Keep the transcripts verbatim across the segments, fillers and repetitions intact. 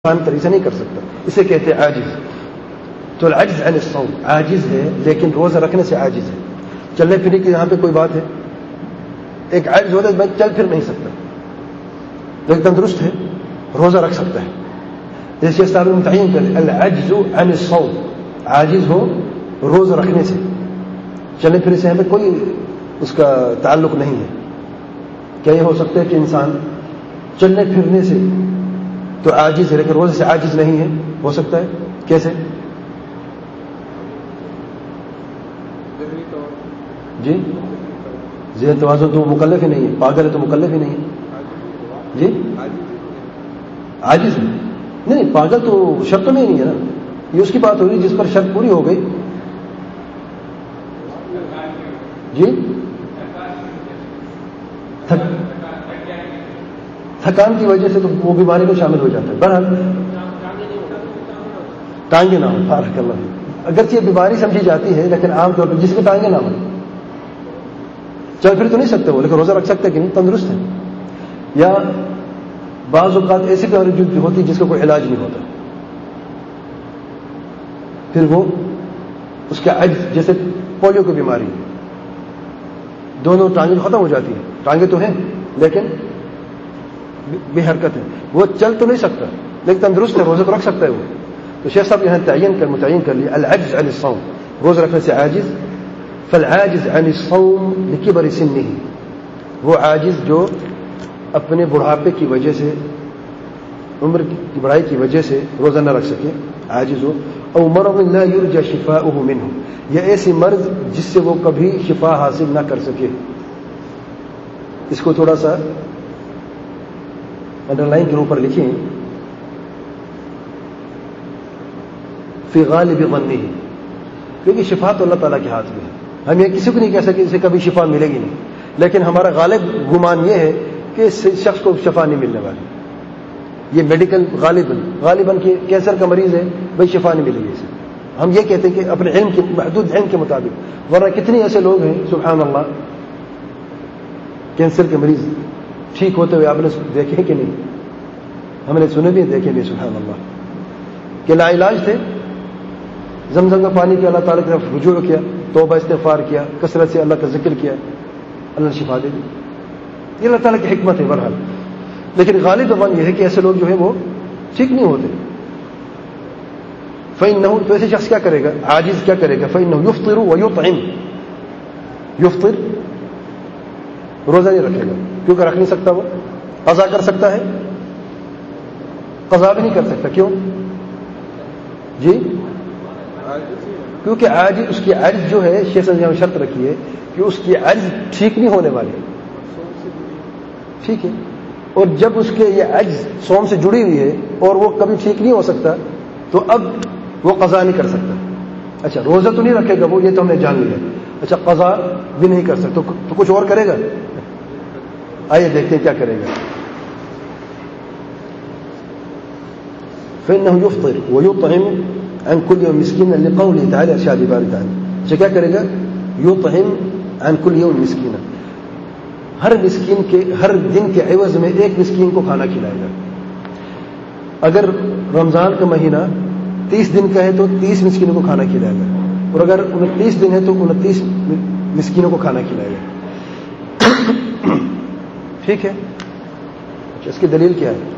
آسان طریقے سے نہیں کر سکتا، اسے کہتے ہیں عاجز. تو العجز عن الصوم عاجز ہے لیکن روزہ رکھنے سے عاجز ہے. چلنے پھرنے کی یہاں پہ کوئی بات ہے؟ ایک عاجز ہوتا ہے میں چل پھر نہیں سکتا لیکن تندرست ہے، روزہ رکھ سکتا ہے. جیسے صاحب متعین کر العجز عن الصوم، عاجز ہو روزہ رکھنے سے، چلنے پھرنے سے ہمیں کوئی اس کا تعلق نہیں ہے. کیا یہ ہو سکتا ہے کہ انسان چلنے پھرنے سے تو عاجز ہے لیکن روزے سے عاجز نہیں ہے؟ ہو سکتا ہے. کیسے؟ جی ذہن توازن تو مکلف ہی نہیں ہے، پاگل ہے تو مکلف ہی نہیں ہے. جی عاجز ہے نہیں، پاگل تو شرط میں ہی نہیں ہے نا. یہ اس کی بات ہو رہی جس پر شرط پوری ہو گئی. جی تھکان کی وجہ سے تو وہ بیماری میں شامل ہو جاتا ہے. بہرحال ٹانگیں نہ ہو، بارک اللہ، اگرچہ یہ بیماری سمجھی جاتی ہے لیکن عام طور پر جس کے ٹانگیں نہ ہو چل پھر تو نہیں سکتے وہ لیکن روزہ رکھ سکتے کہ نہیں، تندرست ہے. یا بعض اوقات ایسی بیماری جو ہوتی ہے جس کا کوئی علاج نہیں ہوتا، پھر وہ اس کا عجز، جیسے پولیو کی بیماری، دونوں ٹانگیں ختم ہو جاتی ہیں، ٹانگیں تو ہیں لیکن بے حرکت ہے، وہ چل تو نہیں سکتا لیکن تندرست ہے، روزہ تو رکھ سکتا ہے وہ. تو شیخ صاحب یہاں تعین کر متعین کر لیا العجز عن الصوم، روزہ رکھنے سے عاجز. فالعاجز عن الصوم لکبر سنہ، وہ عاجز جو اپنے بڑھاپے کی وجہ سے، عمر کی بڑھائی کی وجہ سے روزہ نہ رکھ سکے، عاجز ہو. او مرض لا یرجى شفاؤه منه، یا ایسی مرض جس سے وہ کبھی شفا حاصل نہ کر سکے. اس کو تھوڑا سا انڈر لائن کے اوپر لکھیں، فی غالب ظنہ، کیونکہ شفا تو اللہ تعالیٰ کے ہاتھ میں ہے. ہم یہ کسی کو نہیں کہہ سکتے اسے کبھی شفا ملے گی نہیں، لیکن ہمارا غالب گمان یہ ہے کہ اس شخص کو شفا نہیں ملنے والی. یہ میڈیکل غالباً غالباً کہ کینسر کا مریض ہے بھائی شفا نہیں ملے گی اسے. ہم یہ کہتے ہیں کہ اپنے علم کے محدود علم کے مطابق، ورنہ کتنے ایسے لوگ ہیں سبحان اللہ کینسر کے مریض ٹھیک ہوتے ہوئے آپ نے دیکھے کہ نہیں؟ ہم نے سنے بھی دیکھے بھی سبحان اللہ کہ لا علاج تھے، زمزم کا پانی کیا، اللہ تعالیٰ کی طرف رجوع کیا، توبہ استغفار کیا، کثرت سے اللہ کا ذکر کیا، اللہ نے شفا دے دی. یہ اللہ تعالیٰ کی حکمت ہے. بہرحال لیکن غالب زبان یہ ہے کہ ایسے لوگ جو ہیں وہ ٹھیک نہیں ہوتے. فإنه، تو ایسے شخص کیا کرے گا؟ عاجز کیا کرے گا؟ فإنه يفطر ويطعم، یفطر روزہ نہیں رکھے گا کیونکہ رکھ نہیں سکتا، وہ قضا کر سکتا ہے، قضا بھی نہیں کر سکتا. کیوں؟ جی کیونکہ عاجز، اس کی عجز جو ہے شیخ نے یہاں شرط رکھی ہے کہ اس کی عجز ٹھیک نہیں ہونے والی. ٹھیک ہے، اور جب اس کے یہ عجز صوم سے جڑی ہوئی ہے اور وہ کبھی ٹھیک نہیں ہو سکتا تو اب وہ قضا نہیں کر سکتا. اچھا روزہ تو نہیں رکھے گا وہ، یہ تو ہم نے جان لیا. اچھا قضا بھی نہیں کر سکتا تو کچھ اور کرے گا. آئیے دیکھتے ہیں کیا کرے گا. فإنه يفطر ويطعم عن كل يوم مسكينا لقوله تعالى، ارشاد باری تعالی. اچھا کیا کرے گا؟ يطعم عن كل يوم مسكينا، ہر مسکین کے ہر دن کے عوض میں ایک مسکین کو کھانا کھلائے گا. اگر رمضان کا مہینہ تیس دن کا ہے تو تیس مسکینوں کو کھانا کھلائے گا، اور اگر انتیس دن ہے تو انتیس مسکینوں کو کھانا کھلائے گا. ٹھیک ہے، اس کی دلیل کیا ہے؟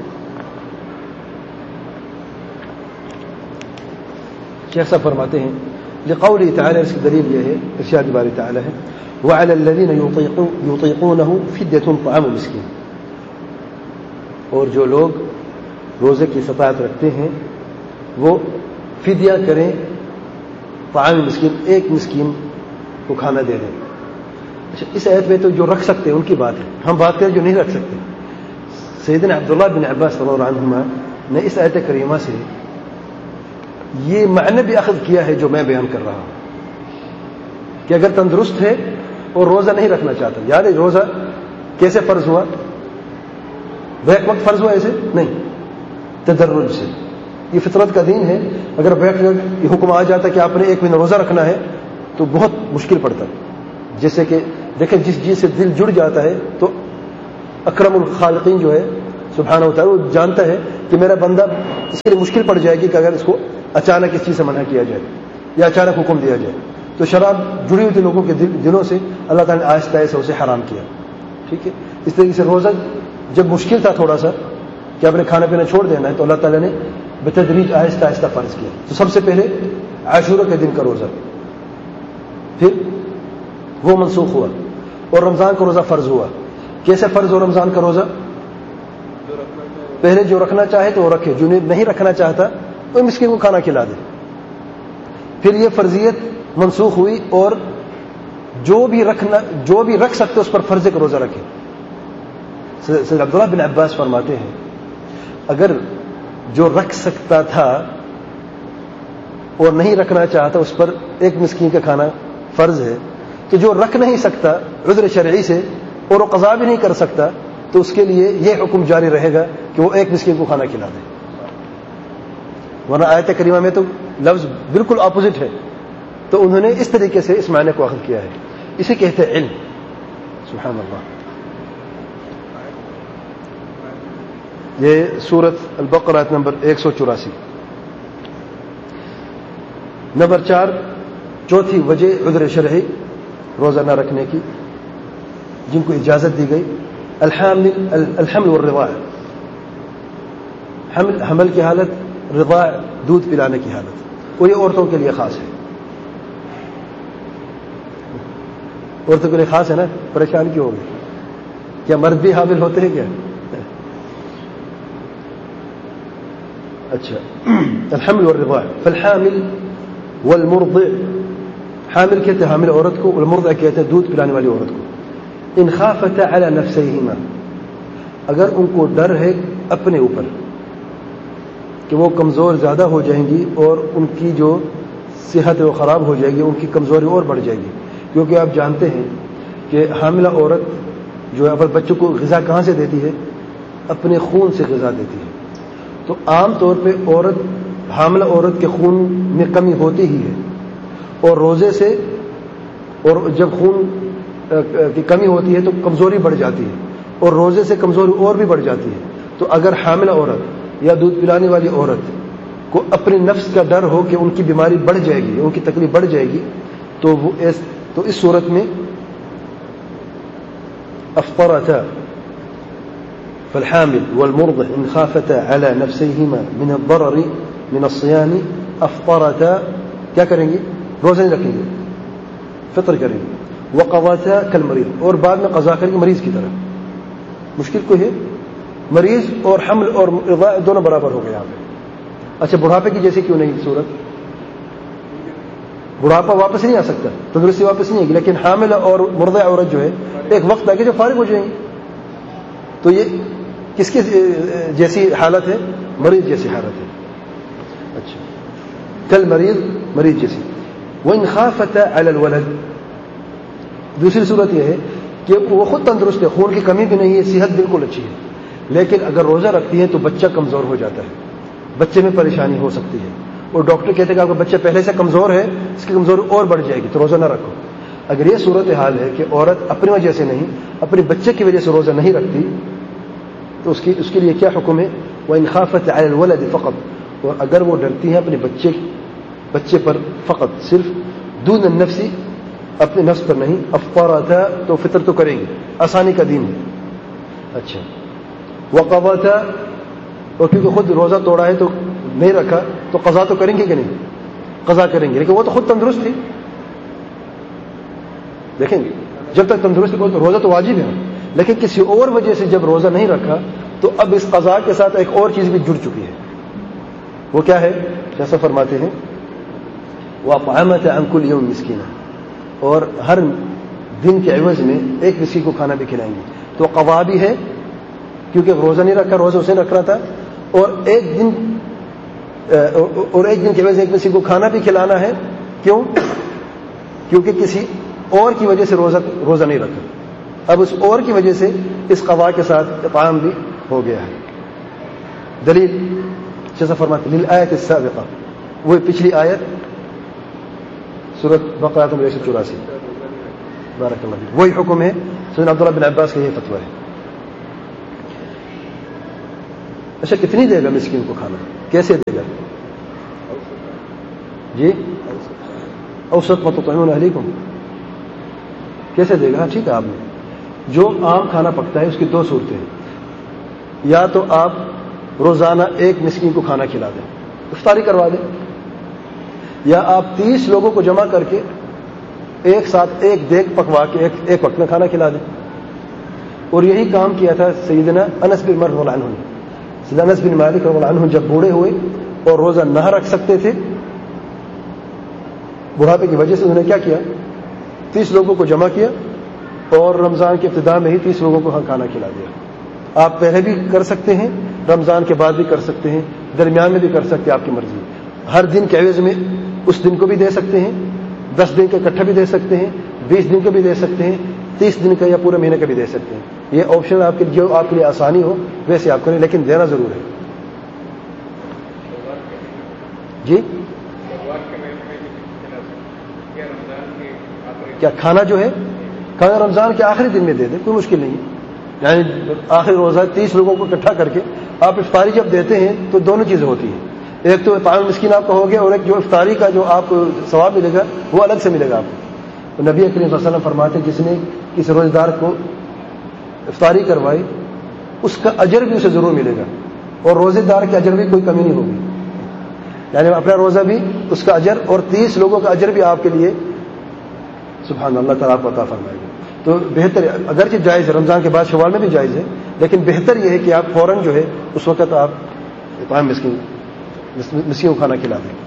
شیخ صاحب فرماتے ہیں لقوله تعالی، اس کی دلیل یہ ہے، ارشاد باری تعالی ہے وعلى الذين يطيقونه فدية طعام مسكين، اور جو لوگ روزے کی استطاعت رکھتے ہیں وہ فدیہ کریں طعام مسکین، ایک مسکین کو کھانا دے دیں. اچھا اس آیت میں تو جو رکھ سکتے ہیں ان کی بات ہے، ہم بات کریں جو نہیں رکھ سکتے. سیدنا عبداللہ بن عباس رضی اللہ عنہما نے اس آیت کریمہ سے یہ معنی بھی اخذ کیا ہے جو میں بیان کر رہا ہوں کہ اگر تندرست ہے اور روزہ نہیں رکھنا چاہتا، یاد ہے روزہ کیسے فرض ہوا؟ بیک وقت فرض ہوا ایسے نہیں، تدرج سے. یہ فطرت کا دین ہے. اگر بیک وقت یہ حکم آ جاتا کہ آپ نے ایک مہینہ روزہ رکھنا ہے تو بہت مشکل پڑتا. جیسے کہ دیکھیں جس چیز سے دل جڑ جاتا ہے تو اکرم الخالقین جو ہے سبحانہ و تعالی وہ جانتا ہے کہ میرا بندہ اس کے لیے مشکل پڑ جائے گی کہ اگر اس کو اچانک اس چیز سے منع کیا جائے یا اچانک حکم دیا جائے، تو شراب جڑی ہوئی تھی لوگوں کے دلوں سے، اللہ تعالیٰ نے آہستہ آہستہ اسے حرام کیا. ٹھیک ہے، اس طریقے سے روزہ جب مشکل تھا تھوڑا سا کہ آپ نے کھانا پینا چھوڑ دینا ہے، تو اللہ تعالیٰ نے بتدریج آہستہ آہستہ فرض کیا. تو سب سے پہلے عاشورہ کے دن کا روزہ، پھر وہ منسوخ ہوا اور رمضان کا روزہ فرض ہوا. کیسے فرض ہو رمضان کا روزہ؟ پہلے جو رکھنا چاہے تو وہ رکھے، جو نہیں رکھنا چاہتا وہ مسکین کو کھانا کھلا دے. پھر یہ فرضیت منسوخ ہوئی اور جو بھی رکھنا جو بھی رکھ سکتے اس پر فرض کا روزہ رکھے. سید عبداللہ بن عباس فرماتے ہیں اگر جو رکھ سکتا تھا اور نہیں رکھنا چاہتا اس پر ایک مسکین کا کھانا فرض ہے، تو جو رکھ نہیں سکتا عذر شرعی سے اور وہ قضا بھی نہیں کر سکتا، تو اس کے لیے یہ حکم جاری رہے گا کہ وہ ایک مسکین کو کھانا کھلا دے. ورنہ آیت کریمہ میں تو لفظ بالکل اپوزٹ ہے، تو انہوں نے اس طریقے سے اس معنی کو اخذ کیا ہے. اسے کہتے ہیں علم. سبحان اللہ. یہ سورت البقرہ آیت نمبر ایک سو چوراسی. نمبر چار، چوتھی وجہ عذر شرعی روزہ نہ رکھنے کی جن کو اجازت دی گئی، الحامل الحمل والرضاع، حمل حمل کی حالت، رضاع دودھ پلانے کی حالت، اور یہ عورتوں کے لیے خاص ہے. عورتوں کے لیے خاص ہے نا، پریشان کیوں ہوگی؟ کیا مرد بھی حامل ہوتے ہیں کیا؟ اچھا، الحمل والرضاع. فالحامل والمرضع، حامل کہتے ہیں حامل عورت کو، والمرضع کہتے ہیں دودھ پلانے والی عورت کو. ان خافتا علی نفسیہما، اگر ان کو ڈر ہے اپنے اوپر کہ وہ کمزور زیادہ ہو جائیں گی اور ان کی جو صحت ہے وہ خراب ہو جائے گی، ان کی کمزوری اور بڑھ جائے گی. کیونکہ آپ جانتے ہیں کہ حاملہ عورت جو ہے اپنے بچوں کو غذا کہاں سے دیتی ہے؟ اپنے خون سے غذا دیتی ہے. تو عام طور پہ عورت حاملہ عورت کے خون میں کمی ہوتی ہی ہے، اور روزے سے، اور جب خون کی کمی ہوتی ہے تو کمزوری بڑھ جاتی ہے، اور روزے سے کمزوری اور بھی بڑھ جاتی ہے. تو اگر حاملہ عورت یا دودھ پلانے والی عورت کو اپنے نفس کا ڈر ہو کہ ان کی بیماری بڑھ جائے گی، ان کی تکلیف بڑھ جائے گی، تو وہ اس تو اس صورت میں افطرتا. فالحامل والمرضع ان خافتا على نفسيهما من الضرر من الصيام افطرتا، کیا کریں گے؟ روزہ نہیں رکھیں گے، فطر کریں گے. وقضاتا كالمريض، اور بعد میں قضا کریں گے مریض کی طرح. مشکل کوئی ہے؟ مریض اور حمل اور رضاع دونوں برابر ہو گئے یہاں پہ. اچھا، بڑھاپے کی جیسے کیوں نہیں صورت؟ بڑھاپا واپس نہیں آ سکتا، تندرستی واپس نہیں آئے گی، لیکن حامل اور مرضع عورت جو ہے ایک وقت آگے جو فارغ ہو جائیں گی. تو یہ کس کی جیسی حالت ہے؟ مریض جیسی حالت ہے. اچھا، کل مریض، مریض جیسی. وَإِنْ خَافَتَا عَلَى الْوَلَدِ، دوسری صورت یہ ہے کہ وہ خود تندرست ہے، خون کی کمی بھی نہیں ہے، صحت بالکل اچھی ہے، لیکن اگر روزہ رکھتی ہے تو بچہ کمزور ہو جاتا ہے، بچے میں پریشانی ہو سکتی ہے، اور ڈاکٹر کہتے ہیں کہ آپ کا بچہ پہلے سے کمزور ہے، اس کی کمزوری اور بڑھ جائے گی، تو روزہ نہ رکھو. اگر یہ صورت حال ہے کہ عورت اپنی وجہ سے نہیں، اپنے بچے کی وجہ سے روزہ نہیں رکھتی، تو اس کی اس کے لیے کیا حکم ہے؟ وَإِنْ خَافَتْ عَلَى الْوَلَدِ فقط، اور اگر وہ ڈرتی ہیں اپنے بچے بچے پر فقط، صرف دون النفسی، اپنے نفس پر نہیں، افطرتا، تو فطر تو کریں گے، آسانی کا دین ہے. اچھا، وقضاتا، اور کیونکہ خود روزہ توڑا ہے تو نہیں رکھا، تو قضا تو کریں گے کہ نہیں؟ قضا کریں گے، لیکن وہ تو خود تندرست تھی. دیکھیں گے جب تک تندرست کو، تو روزہ تو واجب ہے، لیکن کسی اور وجہ سے جب روزہ نہیں رکھا تو اب اس قضا کے ساتھ ایک اور چیز بھی جڑ چکی ہے. وہ کیا ہے؟ جیسا فرماتے ہیں وَأَطْعَمَتَ عَنْ كُلِّ يَوْمٍ مِسْكِينًا، اور ہر دن کے عوض میں ایک مسکین کو کھانا بھی کھلائیں گے. تو قضا بھی ہے کیونکہ روزہ نہیں رکھا، روزہ اسے رکھ رہا تھا، اور ایک دن اور ایک دن کے عوض ایک مسکین کو کھانا بھی کھلانا ہے. کیوں؟ کیونکہ کسی اور کی وجہ سے روزہ روزہ نہیں رکھا، اب اس اور کی وجہ سے اس قضا کے ساتھ اطعام بھی ہو گیا ہے. دلیل جیسا فرماتے ہیں للآیت السابقہ، وہ پچھلی آیت سورۃ بقرہ نمبر ایک سو چوراسی. بارک اللہ فیک، وہی حکم ہے. سیدنا عبداللہ بن عباس کا یہ فتویٰ ہے. اچھا کتنی دے گا مسکین کو کھانا؟ کیسے دے گا؟ جی اوسط متطعمون اہلیکم کیسے دے گا؟ ٹھیک ہے، آپ نے جو عام کھانا پکتا ہے اس کی دو صورتیں ہیں، یا تو آپ روزانہ ایک مسکین کو کھانا کھلا دیں، افطاری کروا دیں، یا آپ تیس لوگوں کو جمع کر کے ایک ساتھ ایک دیگ پکوا کے ایک ایک وقت میں کھانا کھلا دیں۔ اور یہی کام کیا تھا سیدنا انس بن مالک رضی اللہ عنہ نے۔ سیدنا انس بن مالک رضی اللہ عنہ جب بوڑھے ہوئے اور روزہ نہ رکھ سکتے تھے، بڑھاپے کی وجہ سے انہوں نے کیا کیا؟ تیس لوگوں کو جمع کیا اور رمضان کے ابتدا میں ہی تیس لوگوں کو کھانا کھلا دیا۔ آپ پہلے بھی کر سکتے ہیں، رمضان کے بعد بھی کر سکتے ہیں، درمیان میں بھی کر سکتے ہیں، آپ کی مرضی۔ ہر دن کے عوض میں اس دن کو بھی دے سکتے ہیں، دس دن کا اکٹھا بھی دے سکتے ہیں، بیس دن کا بھی دے سکتے ہیں، تیس دن کا یا پورے مہینے کا بھی دے سکتے ہیں۔ یہ آپشن آپ کے جو آپ کے لیے آسانی ہو ویسے آپ کریں، لیکن دینا ضرور ہے۔ جی کیا کھانا جو ہے کھانا رمضان کے آخری دن میں دے دیں، کوئی مشکل نہیں ہے۔ یعنی آخری روزہ تیس لوگوں کو اکٹھا کر کے آپ افطاری جب دیتے ہیں تو دونوں چیزیں ہوتی ہیں، ایک تو طعام مسکین آپ کا ہو گیا، اور ایک جو افطاری کا جو آپ کو ثواب ملے گا وہ الگ سے ملے گا آپ کو۔ تو نبی کریم صلی اللہ علیہ وسلم فرماتے ہیں جس نے کسی روزہ دار کو افطاری کروائی اس کا اجر بھی اسے ضرور ملے گا، اور روزے دار کے اجر بھی کوئی کمی نہیں ہوگی، یعنی اپنا روزہ بھی اس کا اجر اور تیس لوگوں کا اجر بھی آپ کے لیے سبحان اللہ تعالیٰ آپ کو عطا فرمائے گا۔ تو بہتر ہے، اگرچہ جائز ہے رمضان کے بعد شوال میں بھی جائز ہے، لیکن بہتر یہ ہے کہ آپ فوراً جو ہے اس وقت آپ طعام مسکین مسکین کو کھانا کھلا دیں۔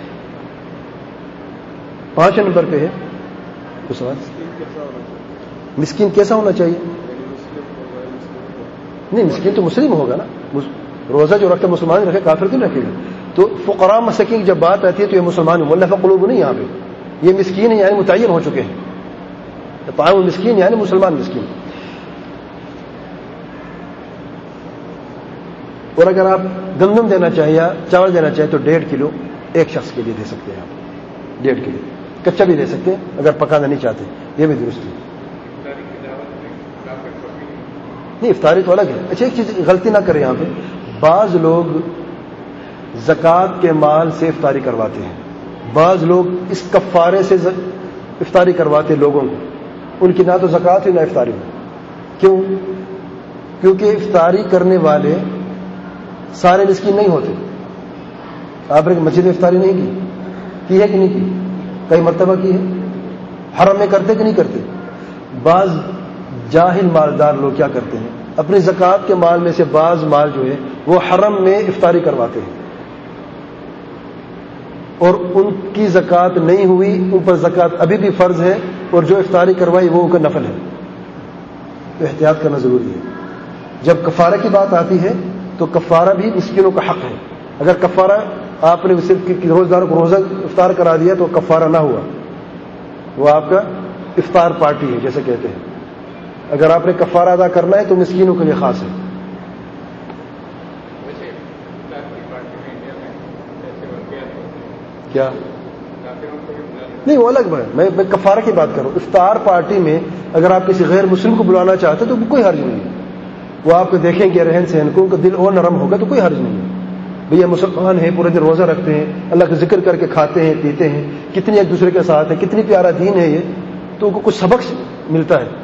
پانچ نمبر پہ ہے مسکین کیسا ہونا چاہیے؟ نہیں، مسکین تو مسلم ہوگا نا، روزہ جو رکھتا مسلمان رکھے، کافر کیوں رکھے گا؟ تو فقراء مساکین کی جب بات آتی ہے تو یہ مسلمان مؤلفہ قلوب نہیں، یہاں پہ یہ مسکین ہے یعنی متعین ہو چکے ہیں، طعام مسکین یعنی مسلمان مسکین۔ اور اگر آپ گندم دینا چاہیے یا چاول دینا چاہیے تو ڈیڑھ کلو ایک شخص کے لیے دے سکتے ہیں آپ، ڈیڑھ کلو کچا بھی دے سکتے ہیں اگر پکانا نہیں چاہتے، یہ بھی درست ہے۔ نہیں، افطاری تو الگ ہے۔ اچھا ایک چیز غلطی نہ کریں یہاں پہ، بعض لوگ زکوٰۃ کے مال سے افطاری کرواتے ہیں، بعض لوگ اس کفارے سے افطاری کرواتے لوگوں کو، ان کی نہ تو زکوٰۃ ہو نہ افطاری ہو۔ کیوں؟ کیونکہ افطاری کرنے والے سارے مسکین نہیں ہوتے۔ آپ نے مسجد میں افطاری نہیں کی کی ہے کہ نہیں کی؟ کئی مرتبہ کی ہے، حرم میں کرتے کہ نہیں کرتے؟ بعض جاہل مالدار لوگ کیا کرتے ہیں، اپنی زکوٰۃ کے مال میں سے بعض مال جو ہے وہ حرم میں افطاری کرواتے ہیں، اور ان کی زکوٰۃ نہیں ہوئی، ان پر زکوٰۃ ابھی بھی فرض ہے، اور جو افطاری کروائی وہ ان کا نفل ہے۔ تو احتیاط کرنا ضروری ہے۔ جب کفارہ کی بات آتی ہے تو کفارہ بھی مسکینوں کا حق ہے۔ اگر کفارہ آپ نے صرف روزدار کو روزہ افطار کرا دیا تو کفارہ نہ ہوا، وہ آپ کا افطار پارٹی ہے جیسے کہتے ہیں۔ اگر آپ نے کفارہ ادا کرنا ہے تو مسکینوں کے لیے خاص ہے۔ کیا نہیں، وہ الگ بات، میں میں کفارہ کی بات کروں۔ افطار پارٹی میں اگر آپ کسی غیر مسلم کو بلانا چاہتے تو کوئی حرج نہیں ہے، وہ آپ کو دیکھیں گے رہن سہن کو، ان کا دل اور نرم ہوگا تو کوئی حرج نہیں ہے۔ بھیا مسلمان ہیں، پورے دن روزہ رکھتے ہیں، اللہ کا ذکر کر کے کھاتے ہیں پیتے ہیں، کتنی ایک دوسرے کے ساتھ ہے، کتنی پیارا دین ہے یہ، تو ان کو کچھ سبق ملتا ہے۔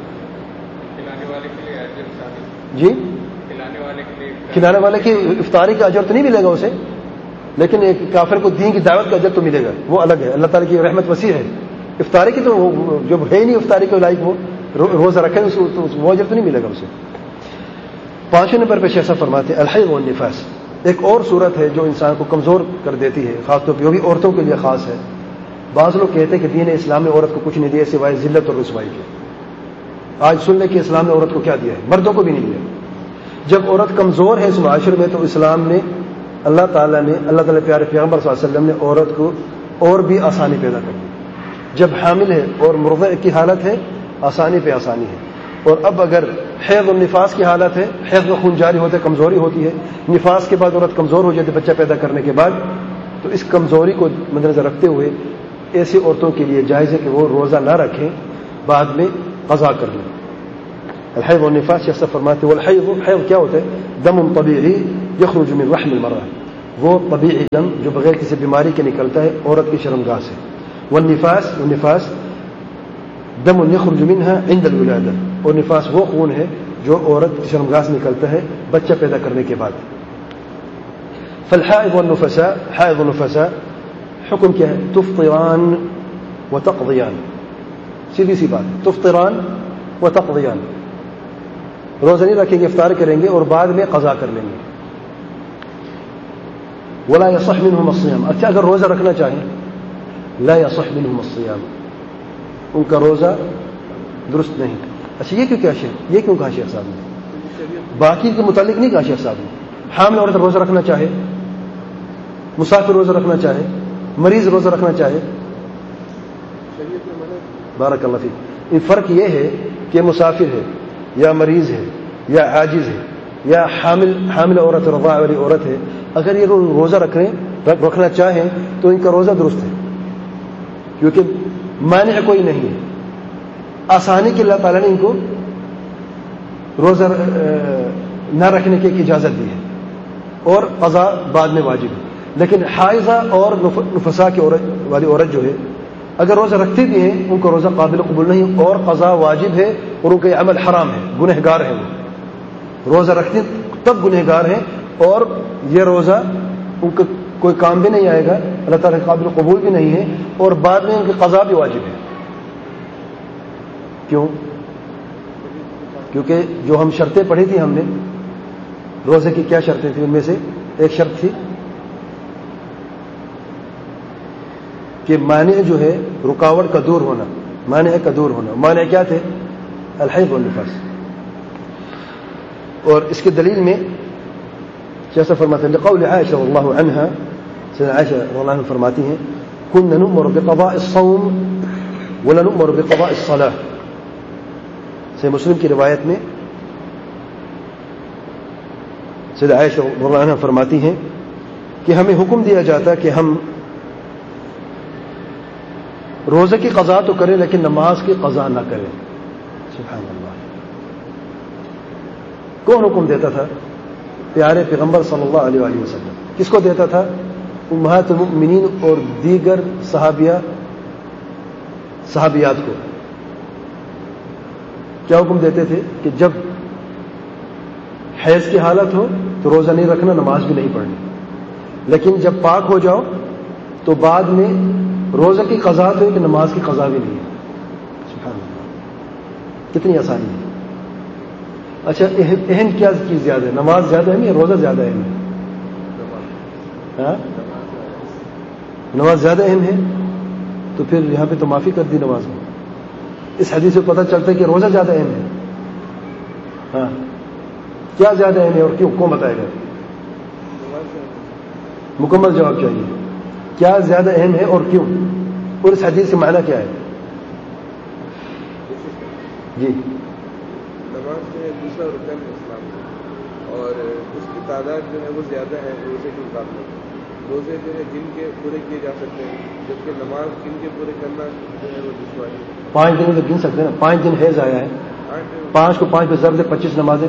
جی کھلانے والے کی افطاری کا اجر تو نہیں ملے گا اسے، لیکن ایک کافر کو دین کی دعوت کا اجر تو ملے گا، وہ الگ ہے۔ اللہ تعالیٰ کی رحمت وسیع ہے۔ افطاری کی تو جو ہے نہیں افطاری کے لائق وہ روزہ رکھے تو وہ اجر تو نہیں ملے گا اسے۔ پانچویں نمبر پہ شیخ فرماتے ہیں الحیض والنفاس، ایک اور صورت ہے جو انسان کو کمزور کر دیتی ہے، خاص طور پہ وہ بھی عورتوں کے لیے خاص ہے۔ بعض لوگ کہتے ہیں کہ دین اسلام نے عورت کو کچھ نہیں دیا سوائے ذلت اور رسوائی کے۔ آج سن لیں کہ اسلام نے عورت کو کیا دیا ہے، مردوں کو بھی نہیں دیا۔ جب عورت کمزور ہے اس معاشرے میں تو اسلام نے، اللہ تعالیٰ نے، اللہ تعالیٰ پیارے پیغمبر صلی اللہ علیہ وسلم نے عورت کو اور بھی آسانی پیدا کر دی۔ جب حامل ہے اور مرضع کی حالت ہے آسانی پہ آسانی ہے، اور اب اگر حیض اور نفاس کی حالت ہے، حیض کا خون جاری ہوتا ہے، کمزوری ہوتی ہے، نفاس کے بعد عورت کمزور ہو جاتی ہے بچہ پیدا کرنے کے بعد، تو اس کمزوری کو مد نظر رکھتے ہوئے ایسی عورتوں کے لیے جائز ہے کہ وہ روزہ نہ رکھیں، بعد میں قضا کر لیں۔ الحیض والنفاس شیخ صاحب فرماتے ہیں والحیض، حیض کیا ہوتا ہے؟ دم طبیعی یخرج من رحم المرأة، وہ طبیعی دم جو بغیر کسی بیماری کے نکلتا ہے عورت کی شرمگاہ سے. والنفاس، والنفاس دم یخرج منها عند الولادة، اور نفاس وہ خون ہے جو عورت کی شرمگاہ سے نکلتا ہے بچہ پیدا کرنے کے بعد. فالحائض والنفساء، حائض والنفساء حکم کیا ہے؟ تفطران وتقضیان، سیدھی سی بات، تفطران وتقضیان، روزہ نہیں رکھیں گے، افطار کریں گے اور بعد میں قضا کر لیں گے. ولا يصح منهم الصيام، اچھا اگر روزہ رکھنا چاہیں لا يصح منهم الصيام، ان کا روزہ درست نہیں. اچھا یہ کیوں کیا شیخ، یہ کیوں کہا شیخ صاحب نے؟ باقی کے متعلق نہیں کہا شیخ صاحب نے. حامل عورت روزہ رکھنا چاہے، مسافر روزہ رکھنا چاہے، مریض روزہ رکھنا چاہے، بارک اللہ فیک. ان فرق یہ ہے کہ مسافر ہے یا مریض ہے یا عاجز ہے یا حامل حامل عورت رضاع والی عورت ہے، اگر یہ روزہ رکھیں رکھنا چاہیں تو ان کا روزہ درست ہے، کیونکہ مانع کوئی نہیں ہے. آسانی کے اللہ تعالیٰ نے ان کو روزہ نہ رکھنے کی اجازت دی ہے اور قضا بعد میں واجب ہے. لیکن حائضہ اور نفساء کی عورت والی عورت جو ہے اگر روزہ رکھتی بھی ہیں ان کا روزہ قابل قبول نہیں اور قضا واجب ہے اور ان کا یہ عمل حرام ہے، گنہگار ہیں. وہ روزہ رکھتی تب گنہگار ہیں اور یہ روزہ ان کا کوئی کام بھی نہیں آئے گا، اللہ تعالیٰ قابل قبول بھی نہیں ہے اور بعد میں ان کی قضا بھی واجب ہے. کیوں؟ کیونکہ جو ہم شرطیں پڑھی تھی ہم نے روزے کی، کیا شرطیں تھیں؟ ان میں سے ایک شرط تھی کہ مانع جو ہے رکاوٹ کا دور ہونا، مانع کا دور ہونا. مانع کیا تھے؟ الحیض والنفاس. اور اس کی دلیل میں جیسا فرماتے ہیں لقول عائشہ رضی اللہ عنہا، سیدہ عائشہ رضی اللہ عنہ فرماتی ہیں كنا نؤمر بقضاء الصوم ولا نؤمر بقضاء الصلاة. صحیح مسلم کی روایت میں سیدہ عائشہ رضی اللہ عنہ فرماتی ہیں کہ ہمیں حکم دیا جاتا کہ ہم روزے کی قضا تو کریں لیکن نماز کی قضا نہ کریں. سبحان اللہ. کون حکم دیتا تھا؟ پیارے پیغمبر صلی اللہ علیہ وآلہ وسلم. کس کو دیتا تھا؟ امہات المؤمنین اور دیگر صحابیہ صحابیات کو. کیا حکم دیتے تھے؟ کہ جب حیض کی حالت ہو تو روزہ نہیں رکھنا، نماز بھی نہیں پڑھنی، لیکن جب پاک ہو جاؤ تو بعد میں روزہ کی قضا تو ہے کہ نماز کی قضا بھی نہیں ہے. سبحان اللہ، کتنی آسانی ہے. اچھا اہم کیا چیز زیادہ ہے؟ نماز زیادہ اہم یا روزہ زیادہ اہم ہے؟ ہاں نماز زیادہ اہم ہے. تو پھر یہاں پہ تو معافی کر دی نماز میں. اس حدیث سے پتہ چلتا ہے کہ روزہ زیادہ اہم ہے. ہاں کیا زیادہ اہم ہے اور کیوں؟ کون بتائے گا؟ مکمل جواب چاہیے. کیا زیادہ اہم ہے اور کیوں؟ اور اس حدیث سے معنی کیا ہے؟ جی نماز جو ہے دوسرا رکن اسلام ہے اور اس کی تعداد جو ہے وہ زیادہ ہے روزے کے مقابلے. روزے جو ہے گن کے پورے کیے جا سکتے ہیں جبکہ نماز گن کے پورے کرنا جو ہے وہ دشواری ہے. پانچ دن تو گن سکتے ہیں نا. پانچ دن حیض آیا ہے، پانچ کو پانچ پہ ضرب دے پچیس نمازیں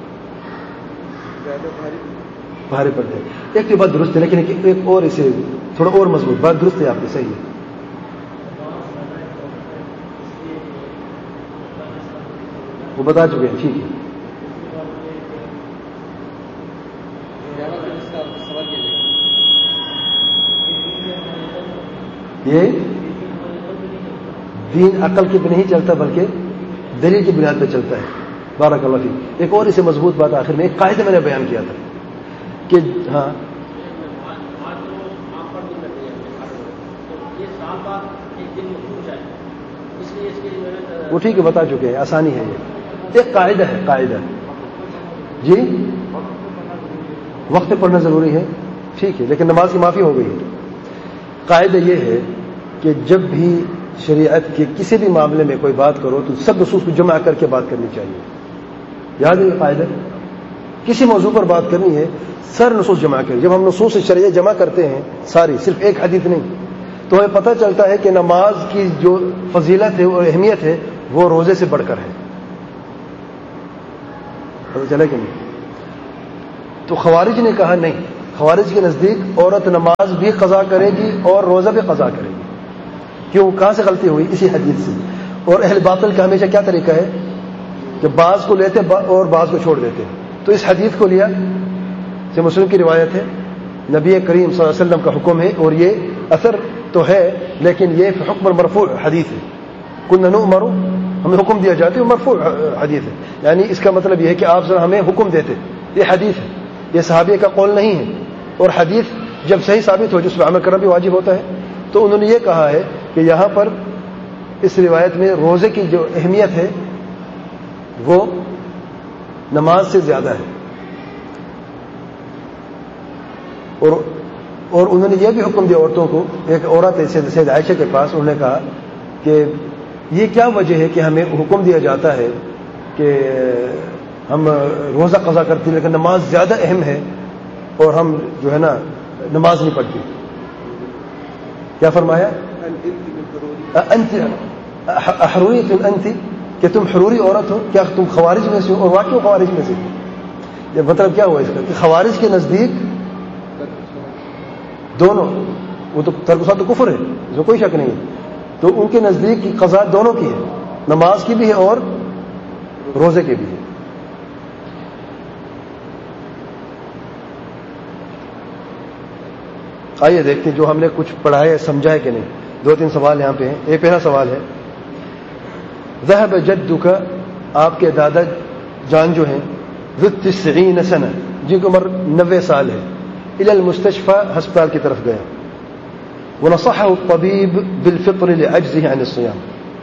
زیادہ بھاری بھارے پڑتے ہیں. ایک تو بات درست ہے لیکن ایک اور اسے تھوڑا اور مضبوط بات درست ہے آپ کی، صحیح ہے. وہ بتا چکے ہیں، ٹھیک ہے. یہ دین عقل کی پہ نہیں چلتا بلکہ دلیل کی بنیاد پہ چلتا ہے. بارک اللہ فیک. ایک اور اسے مضبوط بات آخر میں ایک قاعدہ میں نے بیان کیا تھا کہ ہاں وہ ٹھیک ہے بتا چکے ہیں، آسانی ہے. یہ ایک قاعدہ ہے، قاعدہ جی وقت پڑھنا ضروری ہے، ٹھیک ہے، لیکن نماز کی معافی ہو گئی ہے. قاعدہ یہ ہے کہ جب بھی شریعت کے کسی بھی معاملے میں کوئی بات کرو تو سب نصوص کو جمع کر کے بات کرنی چاہیے. یاد ہے یہ قاعدہ؟ کسی موضوع پر بات کرنی ہے سر نصوص جمع کریں. جب ہم نصوص شرعیہ جمع کرتے ہیں ساری، صرف ایک حدیث نہیں، تو ہمیں پتہ چلتا ہے کہ نماز کی جو فضیلت ہے اور اہمیت ہے وہ روزے سے بڑھ کر ہے. پتہ چلے کہ نہیں؟ تو خوارج نے کہا نہیں، خوارج کے نزدیک عورت نماز بھی قضا کرے گی اور روزہ بھی قضا کرے گی. کیوں؟ کہاں سے غلطی ہوئی؟ اسی حدیث سے. اور اہل باطل کا ہمیشہ کیا طریقہ ہے کہ بعض کو لیتے اور بعض کو چھوڑ دیتے. تو اس حدیث کو لیا سے مسلم کی روایت ہے، نبی کریم صلی اللہ علیہ وسلم کا حکم ہے، اور یہ اثر تو ہے لیکن یہ حکم مرفوع حدیث ہے. کنا نؤمر، ہمیں حکم دیا جاتا ہے، مرفوع حدیث ہے. یعنی اس کا مطلب یہ ہے کہ آپ ذرا ہمیں حکم دیتے. یہ حدیث ہے، یہ صحابی کا قول نہیں ہے. اور حدیث جب صحیح ثابت ہو جس پہ عمل کرنا بھی واجب ہوتا ہے. تو انہوں نے یہ کہا ہے کہ یہاں پر اس روایت میں روزے کی جو اہمیت ہے وہ نماز سے زیادہ ہے. اور اور انہوں نے یہ بھی حکم دیا عورتوں کو. ایک عورت سید عائشہ کے پاس، انہوں نے کہا کہ یہ کیا وجہ ہے کہ ہمیں حکم دیا جاتا ہے کہ ہم روزہ قضا کرتے ہیں لیکن نماز زیادہ اہم ہے اور ہم جو ہے نا نماز نہیں پڑھتے. کیا فرمایا؟ انت حروریت انت، کہ تم حروری عورت ہو، کیا تم خوارج میں سے ہو؟ اور واقعی خوارج میں سے. یہ مطلب کیا ہوا اس کا کہ خوارج کے نزدیک دونوں، وہ تو ترک تو کفر ہے، اس میں کوئی شک نہیں ہے. تو ان کے نزدیک کی قضا دونوں کی ہے، نماز کی بھی ہے اور روزے کی بھی ہے. آئیے دیکھتے ہیں جو ہم نے کچھ پڑھا ہے سمجھا ہے کہ نہیں. دو تین سوال یہاں پہ ہیں. ایک پہلا سوال ہے، ذهب جدک، آپ کے دادا جان جو ہیں، ذو التسعین سنہ، جن کی عمر نوے سال ہے، الى المستشفى، ہسپتال کی طرف گئے، ونصحه الطبيب بالفطر لعجزه عن الصيام.